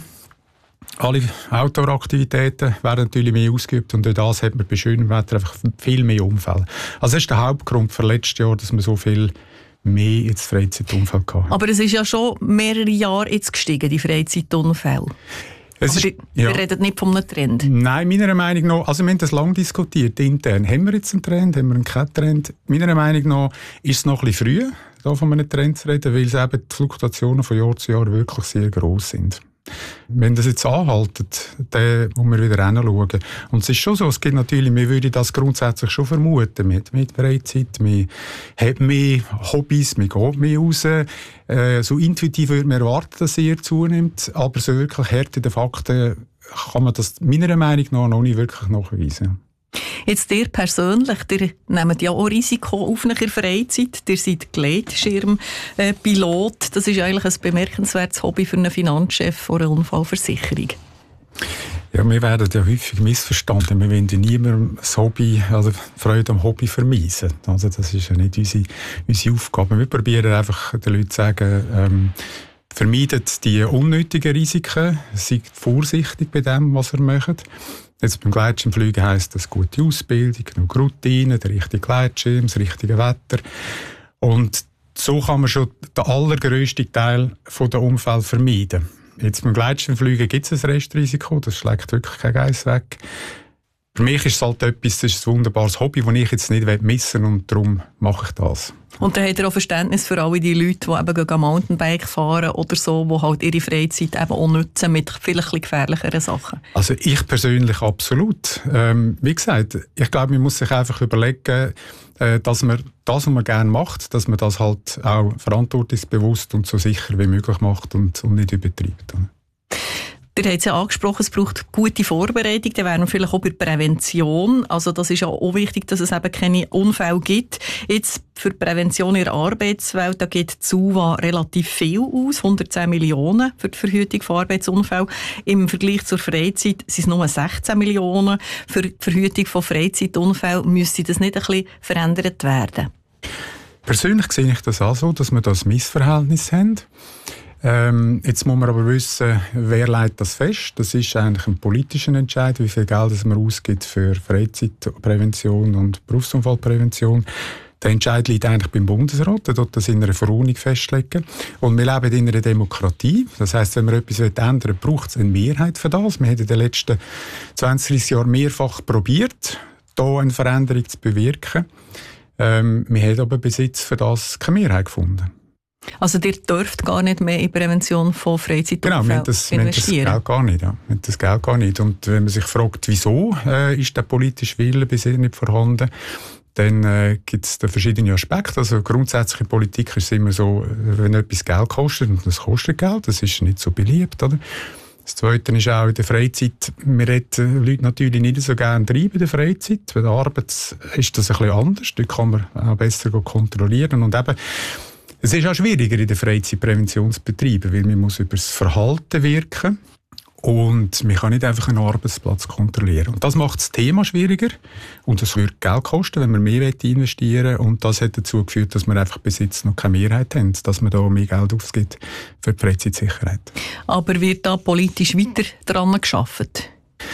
Alle Outdoor-Aktivitäten werden natürlich mehr ausgeübt, und durch das hat man bei schönem Wetter einfach viel mehr Unfälle. Also das ist der Hauptgrund für letztes Jahr, dass man so viel mehr jetzt Freizeitunfälle hatte. Aber es ist ja schon mehrere Jahre jetzt gestiegen, die Freizeitunfälle. Es Aber ist, die, ja. wir reden nicht von einem Trend. Nein, meiner Meinung nach, also wir haben das lange diskutiert, intern. Haben wir jetzt einen Trend, haben wir keinen Trend? Meiner Meinung nach ist es noch ein bisschen früh, da von einem Trend zu reden, weil es eben die Fluktuationen von Jahr zu Jahr wirklich sehr gross sind. Wenn das jetzt anhaltet, dann muss man wieder hinschauen. Und es ist schon so, es gibt natürlich, wir würden das grundsätzlich schon vermuten, mit, mit Freizeit, man hat mehr Hobbys, man geht mehr raus. Äh, so intuitiv würde man erwarten, dass es eher zunimmt, aber so wirklich hart in den Fakten kann man das meiner Meinung nach noch nicht wirklich nachweisen. Jetzt ihr persönlich, ihr nehmt ja auch Risiko auf in der Freizeit. Ihr seid Gleitschirmpilot. Das ist eigentlich ein bemerkenswertes Hobby für einen Finanzchef von einer Unfallversicherung. Ja, wir werden ja häufig missverstanden. Wir wollen ja niemandem das Hobby, also Freude am Hobby vermeisen. Also das ist ja nicht unsere, unsere Aufgabe. Wir probieren einfach den Leuten zu sagen, ähm, vermeidet die unnötigen Risiken, seid vorsichtig bei dem, was ihr macht. Jetzt beim Gleitschirmfliegen heisst das gute Ausbildung, genug Routine, der richtige Gleitschirm, das richtige Wetter. Und so kann man schon den allergrössten Teil der Unfälle vermeiden. Jetzt beim Gleitschirmfliegen gibt es ein Restrisiko, das schlägt wirklich kein Geiss weg. Für mich ist es halt etwas, das ist ein wunderbares Hobby, das ich jetzt nicht missen will, und darum mache ich das. Und dann hat er auch Verständnis für alle die Leute, die eben Mountainbike fahren oder so, die halt ihre Freizeit eben auch nutzen mit vielleicht ein bisschen gefährlicheren Sachen. Also ich persönlich absolut. Ähm, wie gesagt, ich glaube, man muss sich einfach überlegen, äh, dass man das, was man gerne macht, dass man das halt auch verantwortungsbewusst und so sicher wie möglich macht und, und nicht übertreibt. Ihr habt es ja angesprochen, es braucht gute Vorbereitung, dann wären wir vielleicht auch bei Prävention. Also das ist ja auch wichtig, dass es eben keine Unfälle gibt. Jetzt für die Prävention in der Arbeitswelt, da geht die S U V A relativ viel aus, hundertzehn Millionen für die Verhütung von Arbeitsunfällen. Im Vergleich zur Freizeit sind es nur sechzehn Millionen. Für die Verhütung von Freizeitunfällen müsste das nicht ein bisschen verändert werden? Persönlich sehe ich das auch so, dass wir das Missverhältnis haben. Ähm, jetzt muss man aber wissen, wer legt das fest. Das ist eigentlich ein politischer Entscheid, wie viel Geld man ausgibt für Freizeitprävention und Berufsunfallprävention. Der Entscheid liegt eigentlich beim Bundesrat, der dort das in einer Verordnung festlegen. Und wir leben in einer Demokratie. Das heisst, wenn man etwas ändern will, braucht es eine Mehrheit für das. Wir haben in den letzten zwanzig, dreissig Jahren mehrfach probiert, hier eine Veränderung zu bewirken. Ähm, wir haben aber bis jetzt für das keine Mehrheit gefunden. Also ihr dürft gar nicht mehr in Prävention von Freizeitunfällen genau, wir haben das, investieren? Wir haben das Geld gar nicht. Ja. Wir haben das Geld gar nicht. Und wenn man sich fragt, wieso äh, ist der politische Wille bisher nicht vorhanden, dann äh, gibt es da verschiedene Aspekte. Also grundsätzlich in Politik ist es immer so, wenn etwas Geld kostet, und das kostet Geld, das ist nicht so beliebt, oder? Das Zweite ist auch in der Freizeit, wir reden Leute natürlich nicht so gerne treiben in der Freizeit. Bei der Arbeit ist das ein bisschen anders, dort kann man auch besser kontrollieren. Und eben, Es ist auch schwieriger in den Freizeitpräventionsbetrieben, weil man muss über das Verhalten wirken und man kann nicht einfach einen Arbeitsplatz kontrollieren. Und das macht das Thema schwieriger und das würde Geld kosten, wenn man mehr investieren will. Und das hat dazu geführt, dass wir einfach bis jetzt noch keine Mehrheit haben, dass man da mehr Geld ausgibt für die Freizeitsicherheit. Aber wird da politisch weiter daran gearbeitet?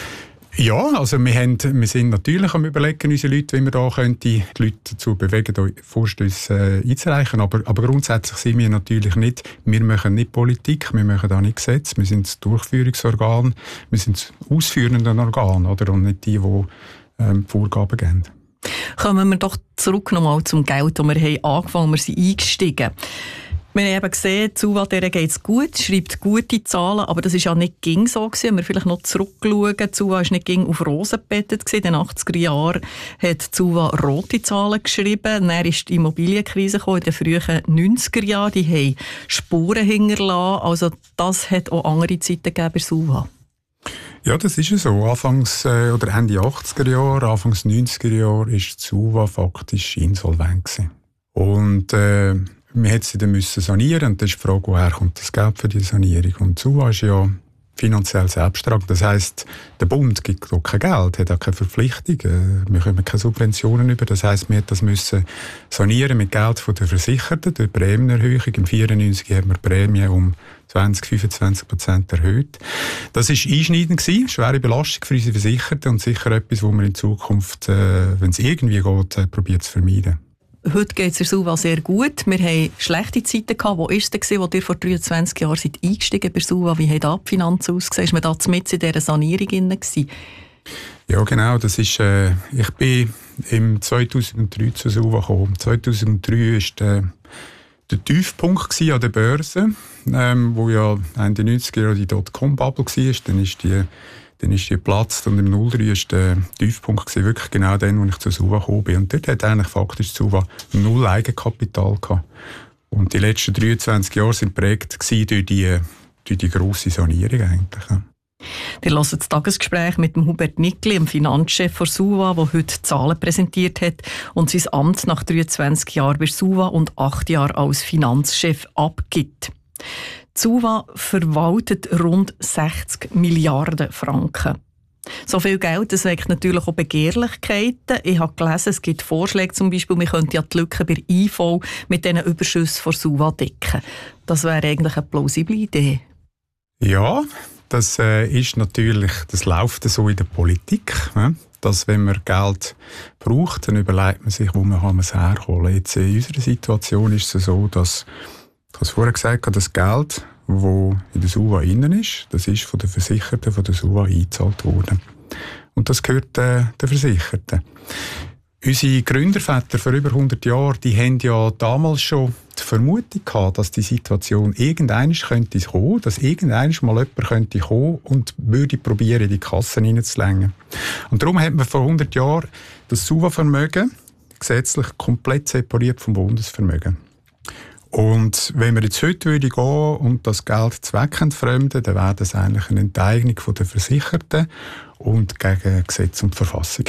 Ja, also wir, haben, wir sind natürlich am Überlegen, unsere Leute, wie wir da könnte, die Leute dazu bewegen, da Vorstösse äh, einzureichen. Aber, aber grundsätzlich sind wir natürlich nicht, wir machen nicht Politik, wir machen da nicht Gesetze, wir sind das Durchführungsorgan, wir sind das ausführende Organ, oder? Und nicht die, die ähm, Vorgaben geben. Kommen wir doch zurück nochmal zum Geld, das wir haben angefangen, wir sind eingestiegen. Wir haben eben gesehen, Suva, der geht es gut, schreibt gute Zahlen, aber das war ja nicht ging so gewesen. Wenn wir vielleicht noch zurückschauen, Suva war nicht ging auf Rosen gebettet gewesen. In den achtziger Jahren hat Suva rote Zahlen geschrieben. Dann ist die Immobilienkrise gekommen, in den frühen neunziger Jahren. Die haben Spuren hinterlassen. Also das hat auch andere Zeiten gegeben bei Suva. Ja, das ist ja so. Anfangs äh, oder Ende achtziger Jahre, Anfangs neunziger Jahre ist Suva faktisch insolvent gewesen. Und äh, wir hätten sie dann müssen sanieren und dann ist die Frage, woher kommt das Geld für die Sanierung? Und Suva ist ja finanziell selbsttragend. Das heisst, der Bund gibt auch kein Geld, hat auch keine Verpflichtung. Wir können keine Subventionen über. Das heisst, wir das müssen sanieren mit Geld von den Versicherten durch Prämienerhöhung. Im vierundneunzig haben wir die Prämie um zwanzig bis fünfundzwanzig Prozent erhöht. Das war einschneidend gewesen, schwere Belastung für unsere Versicherten und sicher etwas, wo man in Zukunft, äh, wenn es irgendwie geht, äh, probiert zu vermeiden. Heute geht es der Suva sehr gut. Wir hatten schlechte Zeiten gehabt. Wo war es denn, wo ihr vor dreiundzwanzig Jahren seid eingestiegen bei Suva? Wie haben da die Finanzen ausgesehen? Ist man da mitten in dieser Sanierung drin gewesen? Ja, genau. Das ist, äh, ich bin im zweitausenddrei zu Suva gekommen. zweitausenddrei war der, der Tiefpunkt an der Börse, ähm, wo ja Ende neunziger Jahre die Dotcom-Bubble war. Dann ist die Dann ist die geplatzt und im null drei war der Tiefpunkt gewesen, wirklich genau dann, als ich zu Suva gekommen bin. Und dort hat eigentlich faktisch Suva null Eigenkapital gehabt. Und die letzten dreiundzwanzig Jahre waren geprägt durch die, durch die grosse Sanierung eigentlich. Ja. Wir hören das Tagesgespräch mit dem Hubert Nickli, dem Finanzchef von Suva, der heute Zahlen präsentiert hat und sein Amt nach dreiundzwanzig Jahren bei Suva und acht Jahren als Finanzchef abgibt. Suva verwaltet rund sechzig Milliarden Franken. So viel Geld, das weckt natürlich auch Begehrlichkeiten. Ich habe gelesen, es gibt Vorschläge, zum Beispiel, wir könnten ja die Lücken bei I V mit diesen Überschüssen von Suva decken. Das wäre eigentlich eine plausible Idee. Ja, das äh, ist natürlich, das läuft so in der Politik, ne? Dass, wenn man Geld braucht, dann überlegt man sich, wo man es herholen. Jetzt in unserer Situation ist es so, dass ich habe es vorher gesagt, das Geld, das in der Suva innen ist, das ist von den Versicherten von der Suva eingezahlt worden. Und das gehört äh, den Versicherten. Unsere Gründerväter vor über hundert Jahren, die haben ja damals schon die Vermutung gehabt, dass die Situation irgendwann könnte kommen, dass irgendwann mal jemand könnte kommen und würde probieren, in die Kassen hineinzulängen. Und darum hat man vor hundert Jahren das Suva-Vermögen gesetzlich komplett separiert vom Bundesvermögen. Und wenn wir jetzt heute würde gehen und das Geld zweckentfremden, dann wäre das eigentlich eine Enteignung der Versicherten und gegen Gesetz und Verfassung.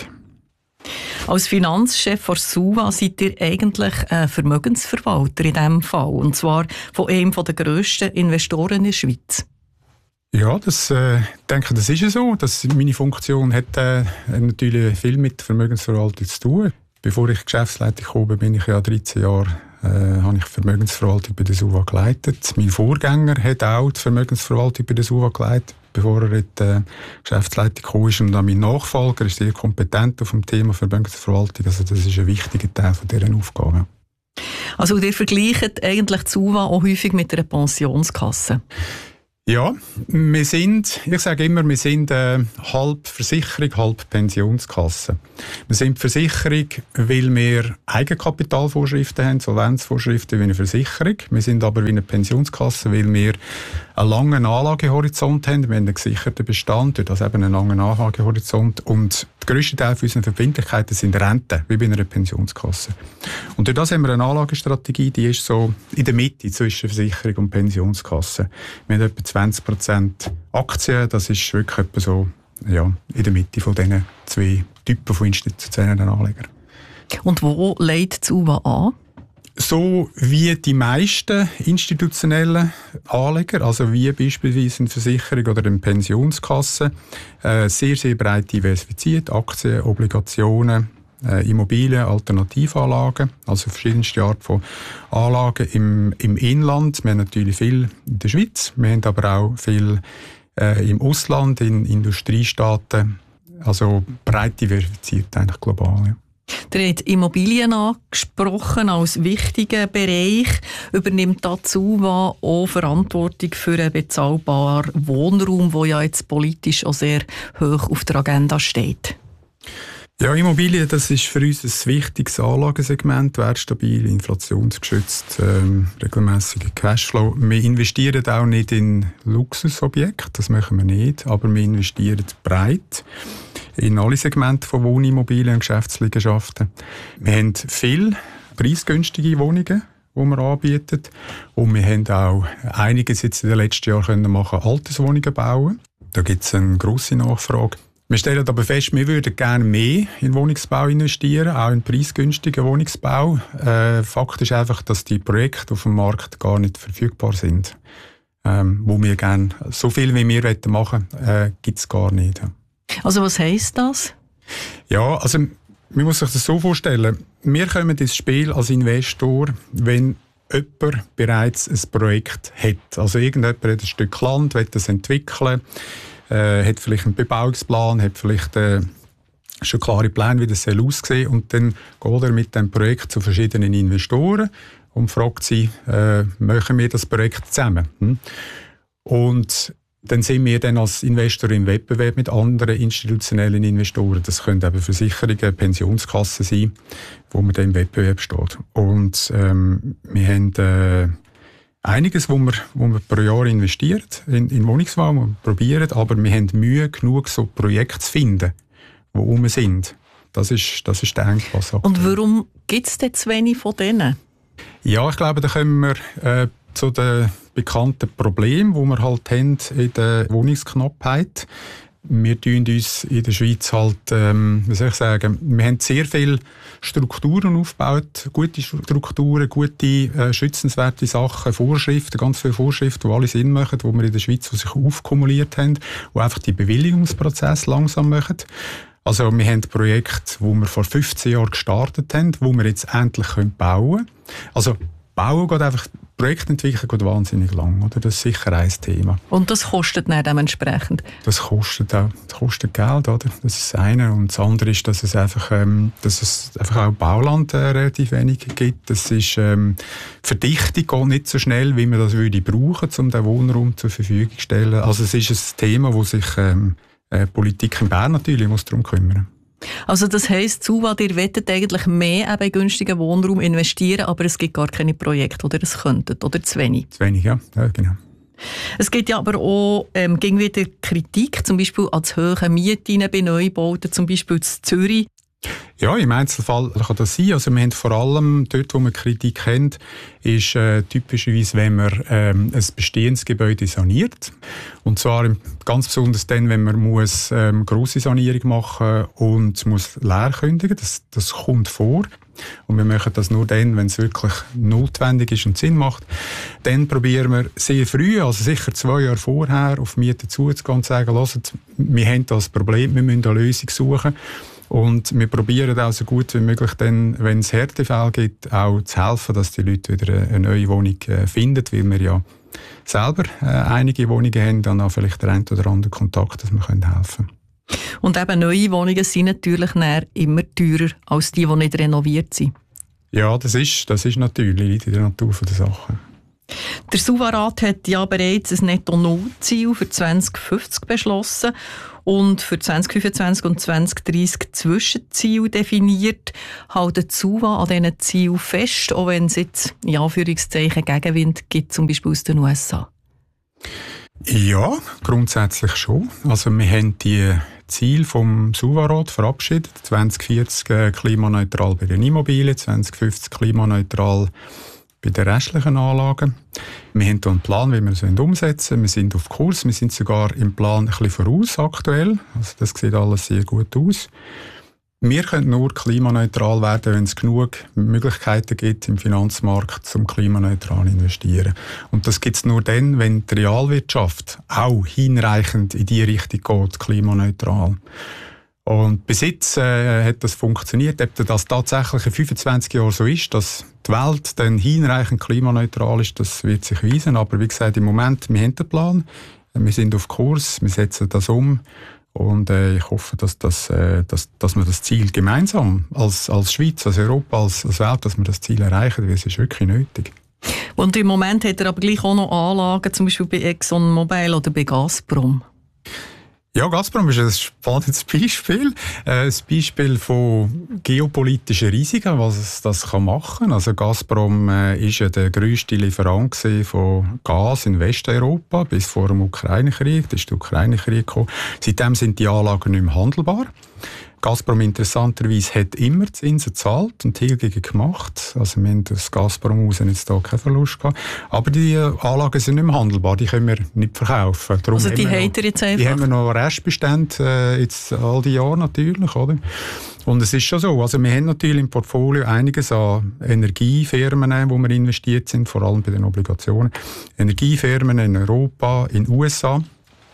Als Finanzchef von Suva seid ihr eigentlich ein Vermögensverwalter in diesem Fall, und zwar von einem der grössten Investoren in der Schweiz. Ja, das, äh, ich denke, das ist ja so. Das, meine Funktion hat äh, natürlich viel mit Vermögensverwaltung zu tun. Bevor ich Geschäftsleitung gekommen bin, ich ja dreizehn Jahre Äh, habe ich die Vermögensverwaltung bei der Suva geleitet. Mein Vorgänger hat auch die Vermögensverwaltung bei der Suva geleitet, bevor er in die äh, Geschäftsleitung gekommen ist. Und dann mein Nachfolger ist sehr kompetent auf dem Thema Vermögensverwaltung. Also das ist ein wichtiger Teil von dieser Aufgabe. Also ihr vergleicht eigentlich die Suva auch häufig mit einer Pensionskasse? Ja, wir sind, ich sage immer, wir sind äh, halb Versicherung, halb Pensionskasse. Wir sind Versicherung, weil wir Eigenkapitalvorschriften haben, Solvenzvorschriften wie eine Versicherung. Wir sind aber wie eine Pensionskasse, weil wir einen langen Anlagehorizont haben. Wir haben einen gesicherten Bestand, durch das eben einen langen Anlagehorizont. Und der grösste Teil unserer Verbindlichkeiten sind Renten, wie bei einer Pensionskasse. Und durch das haben wir eine Anlagestrategie, die ist so in der Mitte zwischen Versicherung und Pensionskasse. Wir haben etwa zwanzig Prozent Aktien, das ist wirklich etwa so ja, in der Mitte von diesen zwei Typen von institutionellen Anlegern. Und wo legt die Suva an? So wie die meisten institutionellen Anleger, also wie beispielsweise eine Versicherung oder eine Pensionskasse, äh, sehr, sehr breit diversifiziert, Aktien, Obligationen, äh, Immobilien, Alternativanlagen, also verschiedenste Arten von Anlagen im, im Inland. Wir haben natürlich viel in der Schweiz, wir haben aber auch viel äh, im Ausland, in Industriestaaten, also breit diversifiziert eigentlich global. Ja. Ihr habt Immobilien angesprochen als wichtigen Bereich. Übernimmt dazu auch Verantwortung für einen bezahlbaren Wohnraum, der ja jetzt politisch auch sehr hoch auf der Agenda steht? Ja, Immobilien, das ist für uns ein wichtiges Anlagensegment, wertstabil, inflationsgeschützt, ähm, regelmäßiger Cashflow. Wir investieren auch nicht in Luxusobjekte, das machen wir nicht, aber wir investieren breit in alle Segmente von Wohnimmobilien und Geschäftsliegenschaften. Wir haben viele preisgünstige Wohnungen, die wir anbieten. Und wir haben auch einiges jetzt in den letzten Jahren können machen, Alterswohnungen bauen. Da gibt es eine grosse Nachfrage. Wir stellen aber fest, wir würden gerne mehr in Wohnungsbau investieren, auch in preisgünstigen Wohnungsbau. Äh, Fakt ist einfach, dass die Projekte auf dem Markt gar nicht verfügbar sind. Ähm, wo wir gerne, so viel wie wir machen wollen, äh, gibt es gar nicht. Also was heisst das? Ja, also man muss sich das so vorstellen. Wir kommen ins Spiel als Investor, wenn jemand bereits ein Projekt hat. Also irgendjemand hat ein Stück Land, will das entwickeln, äh, hat vielleicht einen Bebauungsplan, hat vielleicht äh, schon klare Pläne, wie das aussehen soll. Und dann geht er mit dem Projekt zu verschiedenen Investoren und fragt sie, äh, machen wir das Projekt zusammen? Hm? Und dann sind wir dann als Investor im Wettbewerb mit anderen institutionellen Investoren. Das können eben Versicherungen, Pensionskassen sein, wo man dann im Wettbewerb steht. Und ähm, wir haben äh, einiges, wo wir, wo wir pro Jahr investieren in, in Wohnungsbau, wir probieren, aber wir haben Mühe genug, so Projekte zu finden, die rum sind. Das ist, das ist der Engpass. Und warum gibt es denn zu wenig von denen? Ja, ich glaube, da können wir äh, zu den bekannten Problemen, die wir halt haben in der Wohnungsknappheit. Wir tun uns in der Schweiz halt, ähm, wie soll ich sagen, wir haben sehr viele Strukturen aufgebaut, gute Strukturen, gute, äh, schützenswerte Sachen, Vorschriften, ganz viele Vorschriften, die alle Sinn machen, die wir in der Schweiz die sich aufkumuliert haben, die einfach die Bewilligungsprozess langsam machen. Also wir haben Projekte, die wir vor fünfzehn Jahren gestartet haben, die wir jetzt endlich bauen können. Also Bauen geht einfach, Projektentwicklung geht wahnsinnig lang, oder? Das ist sicher ein Thema. Und das kostet dann dementsprechend? Das kostet auch, das kostet Geld, oder? Das ist das eine. Und das andere ist, dass es einfach, ähm, dass es einfach auch Bauland äh, relativ wenig gibt. Das ist, ähm, Verdichtung geht nicht so schnell, wie man das würde brauchen, um den Wohnraum zur Verfügung zu stellen. Also es ist ein Thema, wo sich ähm, äh, Politik in Bern natürlich muss darum kümmern. Also das heisst, Suva, ihr wollt eigentlich mehr eben in günstigen Wohnraum investieren, aber es gibt gar keine Projekte, oder es könntet, oder zu wenig? Zu wenig, ja, ja genau. Es gibt ja aber auch ähm, ging wieder Kritik, zum Beispiel an zu hohen Mieten bei Neubauten, zum Beispiel in Zürich. Ja, im Einzelfall kann das sein. Also wir haben vor allem dort, wo wir Kritik haben, ist äh, typischerweise, wenn man ähm, ein bestehendes Gebäude saniert. Und zwar ganz besonders dann, wenn man muss ähm, grosse Sanierung machen und muss leer kündigen. Das, das kommt vor. Und wir machen das nur dann, wenn es wirklich notwendig ist und Sinn macht. Dann probieren wir sehr früh, also sicher zwei Jahre vorher, auf Mieten zuzugehen und zu sagen, hört, wir haben das Problem, wir müssen eine Lösung suchen. Und wir probieren auch so gut wie möglich, dann, wenn es Härtefälle gibt, auch zu helfen, dass die Leute wieder eine neue Wohnung finden, weil wir ja selber äh, einige Wohnungen haben, dann auch vielleicht der ein oder andere Kontakt, dass wir helfen können. Und eben neue Wohnungen sind natürlich immer teurer als die, die nicht renoviert sind. Ja, das ist, das ist natürlich in der Natur der Sache. Der Suva-Rat hat ja bereits ein Netto-Null-Ziel für zwanzig fünfzig beschlossen und für zwanzig fünfundzwanzig und zwanzig dreissig Zwischenziele definiert. Halten die Suva an diesen Zielen fest, auch wenn es jetzt in Anführungszeichen Gegenwind gibt, zum Beispiel aus den U S A? Ja, grundsätzlich schon. Also wir haben die Ziele vom Suva-Rat verabschiedet. zwanzig vierzig äh, klimaneutral bei den Immobilien, zwanzig fünfzig klimaneutral bei den restlichen Anlagen. Wir haben hier einen Plan, wie wir es umsetzen wollen. Wir sind auf Kurs, wir sind sogar im Plan ein bisschen voraus aktuell. Also das sieht alles sehr gut aus. Wir können nur klimaneutral werden, wenn es genug Möglichkeiten gibt im Finanzmarkt, um klimaneutral zu investieren. Und das gibt es nur dann, wenn die Realwirtschaft auch hinreichend in die Richtung geht, klimaneutral. Und bis jetzt äh, hat das funktioniert. Ob das tatsächlich in fünfundzwanzig Jahren so ist, dass die Welt dann hinreichend klimaneutral ist, das wird sich weisen. Aber wie gesagt, im Moment, wir haben den Plan, wir sind auf Kurs, wir setzen das um. Und äh, ich hoffe, dass, das, äh, dass, dass wir das Ziel gemeinsam als, als Schweiz, als Europa, als, als Welt, dass wir das Ziel erreichen, weil es ist wirklich nötig. Und im Moment hat er aber gleich auch noch Anlagen, zum Beispiel bei ExxonMobil oder bei Gazprom. Ja, Gazprom ist ein spannendes Beispiel. Ein Beispiel von geopolitischen Risiken, was das machen kann. Also Gazprom war ja der grösste Lieferant von Gas in Westeuropa bis vor dem Ukraine-Krieg. Da ist der Ukraine-Krieg gekommen. Seitdem sind die Anlagen nicht mehr handelbar. Gazprom interessanterweise hat immer Zinsen gezahlt und Tilgungen gemacht. Also wir haben das Gazprom raus jetzt da keinen Verlust gehabt. Aber die Anlagen sind nicht mehr handelbar, die können wir nicht verkaufen. Darum also die haben wir jetzt einfach? Die haben wir noch Restbestände, äh, jetzt all die Jahre natürlich, oder? Und es ist schon so, also wir haben natürlich im Portfolio einiges an Energiefirmen, wo wir investiert sind, vor allem bei den Obligationen. Energiefirmen in Europa, in den U S A.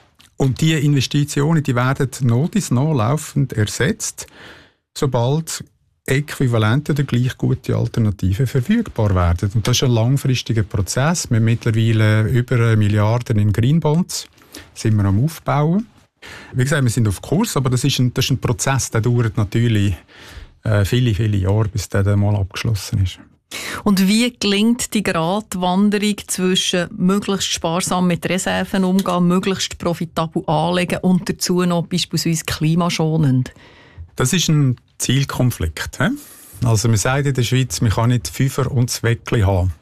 Und diese Investitionen, die werden noch bis noch laufend ersetzt, sobald äquivalente oder gleich gute Alternativen verfügbar werden. Und das ist ein langfristiger Prozess. Wir haben mittlerweile über eine Milliarde in Greenbonds, sind wir am Aufbauen. Wie gesagt, wir sind auf Kurs, aber das ist ein, das ist ein Prozess, der dauert natürlich äh, viele, viele Jahre, bis der dann mal abgeschlossen ist. Und wie gelingt die Gratwanderung zwischen möglichst sparsam mit Reserven umgehen, möglichst profitabel anlegen und dazu noch beispielsweise klimaschonend? Das ist ein Zielkonflikt. He? Also man sagt in der Schweiz, man kann nicht Fünfer und Zweckli haben.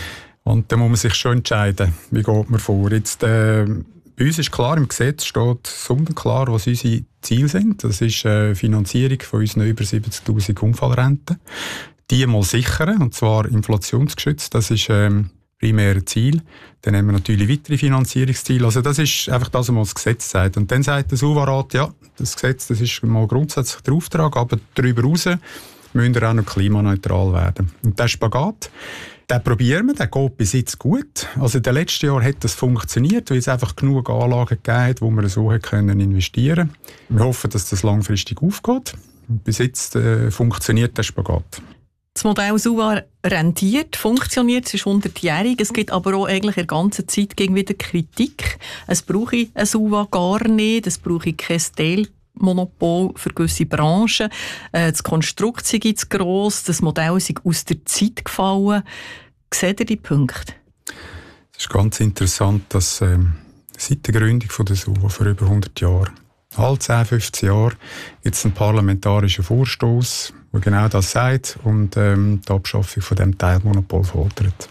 Und da muss man sich schon entscheiden, wie geht man vor. Jetzt, äh, bei uns ist klar, im Gesetz steht sonnenklar, was unsere Ziele sind. Das ist äh, Finanzierung von unseren über siebzigtausend Unfallrenten. Die mal sichern, und zwar inflationsgeschützt, das ist ähm, primäre Ziel. Dann haben wir natürlich weitere Finanzierungsziele. Also das ist einfach das, was das Gesetz sagt. Und dann sagt der S U V A-Rat, ja, das Gesetz, das ist mal grundsätzlich der Auftrag, aber darüber hinaus müssen wir auch noch klimaneutral werden. Und der Spagat, den probieren wir, der geht bis jetzt gut. Also in den letzten Jahren hat das funktioniert, weil es einfach genug Anlagen gegeben hat, wo wir so können investieren können. Wir hoffen, dass das langfristig aufgeht. Und bis jetzt äh, funktioniert der Spagat. Das Modell S U V A rentiert, funktioniert, es ist hundertjährig. Es gibt aber auch eigentlich in der ganzen Zeit gegen wieder Kritik. Es brauche ein S U V A gar nicht, es brauche kein Teilmonopol für gewisse Branchen. Das Konstrukt sei zu gross, das Modell sei aus der Zeit gefallen. Seht ihr die Punkte? Es ist ganz interessant, dass ähm, seit der Gründung von der S U V A vor über hundert Jahren, alle zehn, fünfzehn Jahre, gibt es einen parlamentarischen Vorstoß, der genau das sagt und ähm, die Abschaffung von dem Teilmonopol fordert.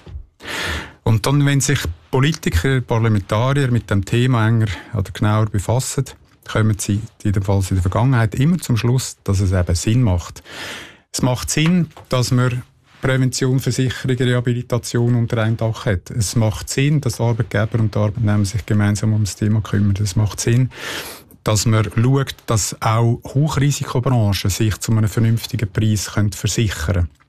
Und dann, wenn sich Politiker, Parlamentarier mit dem Thema enger oder genauer befassen, kommen sie jedenfalls in der Vergangenheit immer zum Schluss, dass es eben Sinn macht. Es macht Sinn, dass man Prävention, Versicherung, Rehabilitation unter einem Dach hat. Es macht Sinn, dass Arbeitgeber und Arbeitnehmer sich gemeinsam um das Thema kümmern. Es macht Sinn, dass man schaut, dass auch Hochrisikobranchen sich zu einem vernünftigen Preis können versichern können.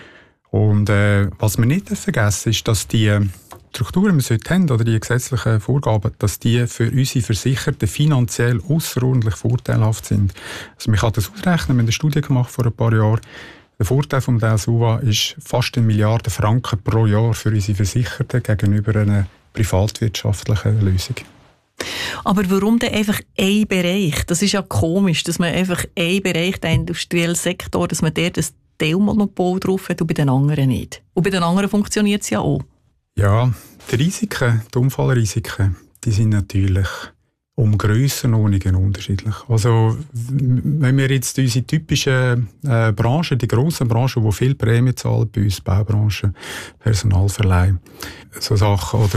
Und äh, was wir nicht vergessen ist, dass die Strukturen, die wir heute haben, oder die gesetzlichen Vorgaben, dass die für unsere Versicherten finanziell ausserordentlich vorteilhaft sind. Also man kann das ausrechnen, wir haben eine Studie gemacht vor ein paar Jahren. Der Vorteil vom Modell S U V A ist fast eine Milliarde Franken pro Jahr für unsere Versicherten gegenüber einer privatwirtschaftlichen Lösung. Aber warum denn einfach ein Bereich? Das ist ja komisch, dass man einfach einen Bereich, den industriellen Sektor, dass man dort ein Teilmonopol drauf hat und bei den anderen nicht. Und bei den anderen funktioniert es ja auch. Ja, die Risiken, die Unfallrisiken, die sind natürlich um Grössenordnungen unterschiedlich. Also wenn wir jetzt unsere typischen äh, Branchen, die grossen Branchen, die viel Prämie zahlen, bei uns Baubranche, Personalverleih, so Sachen, oder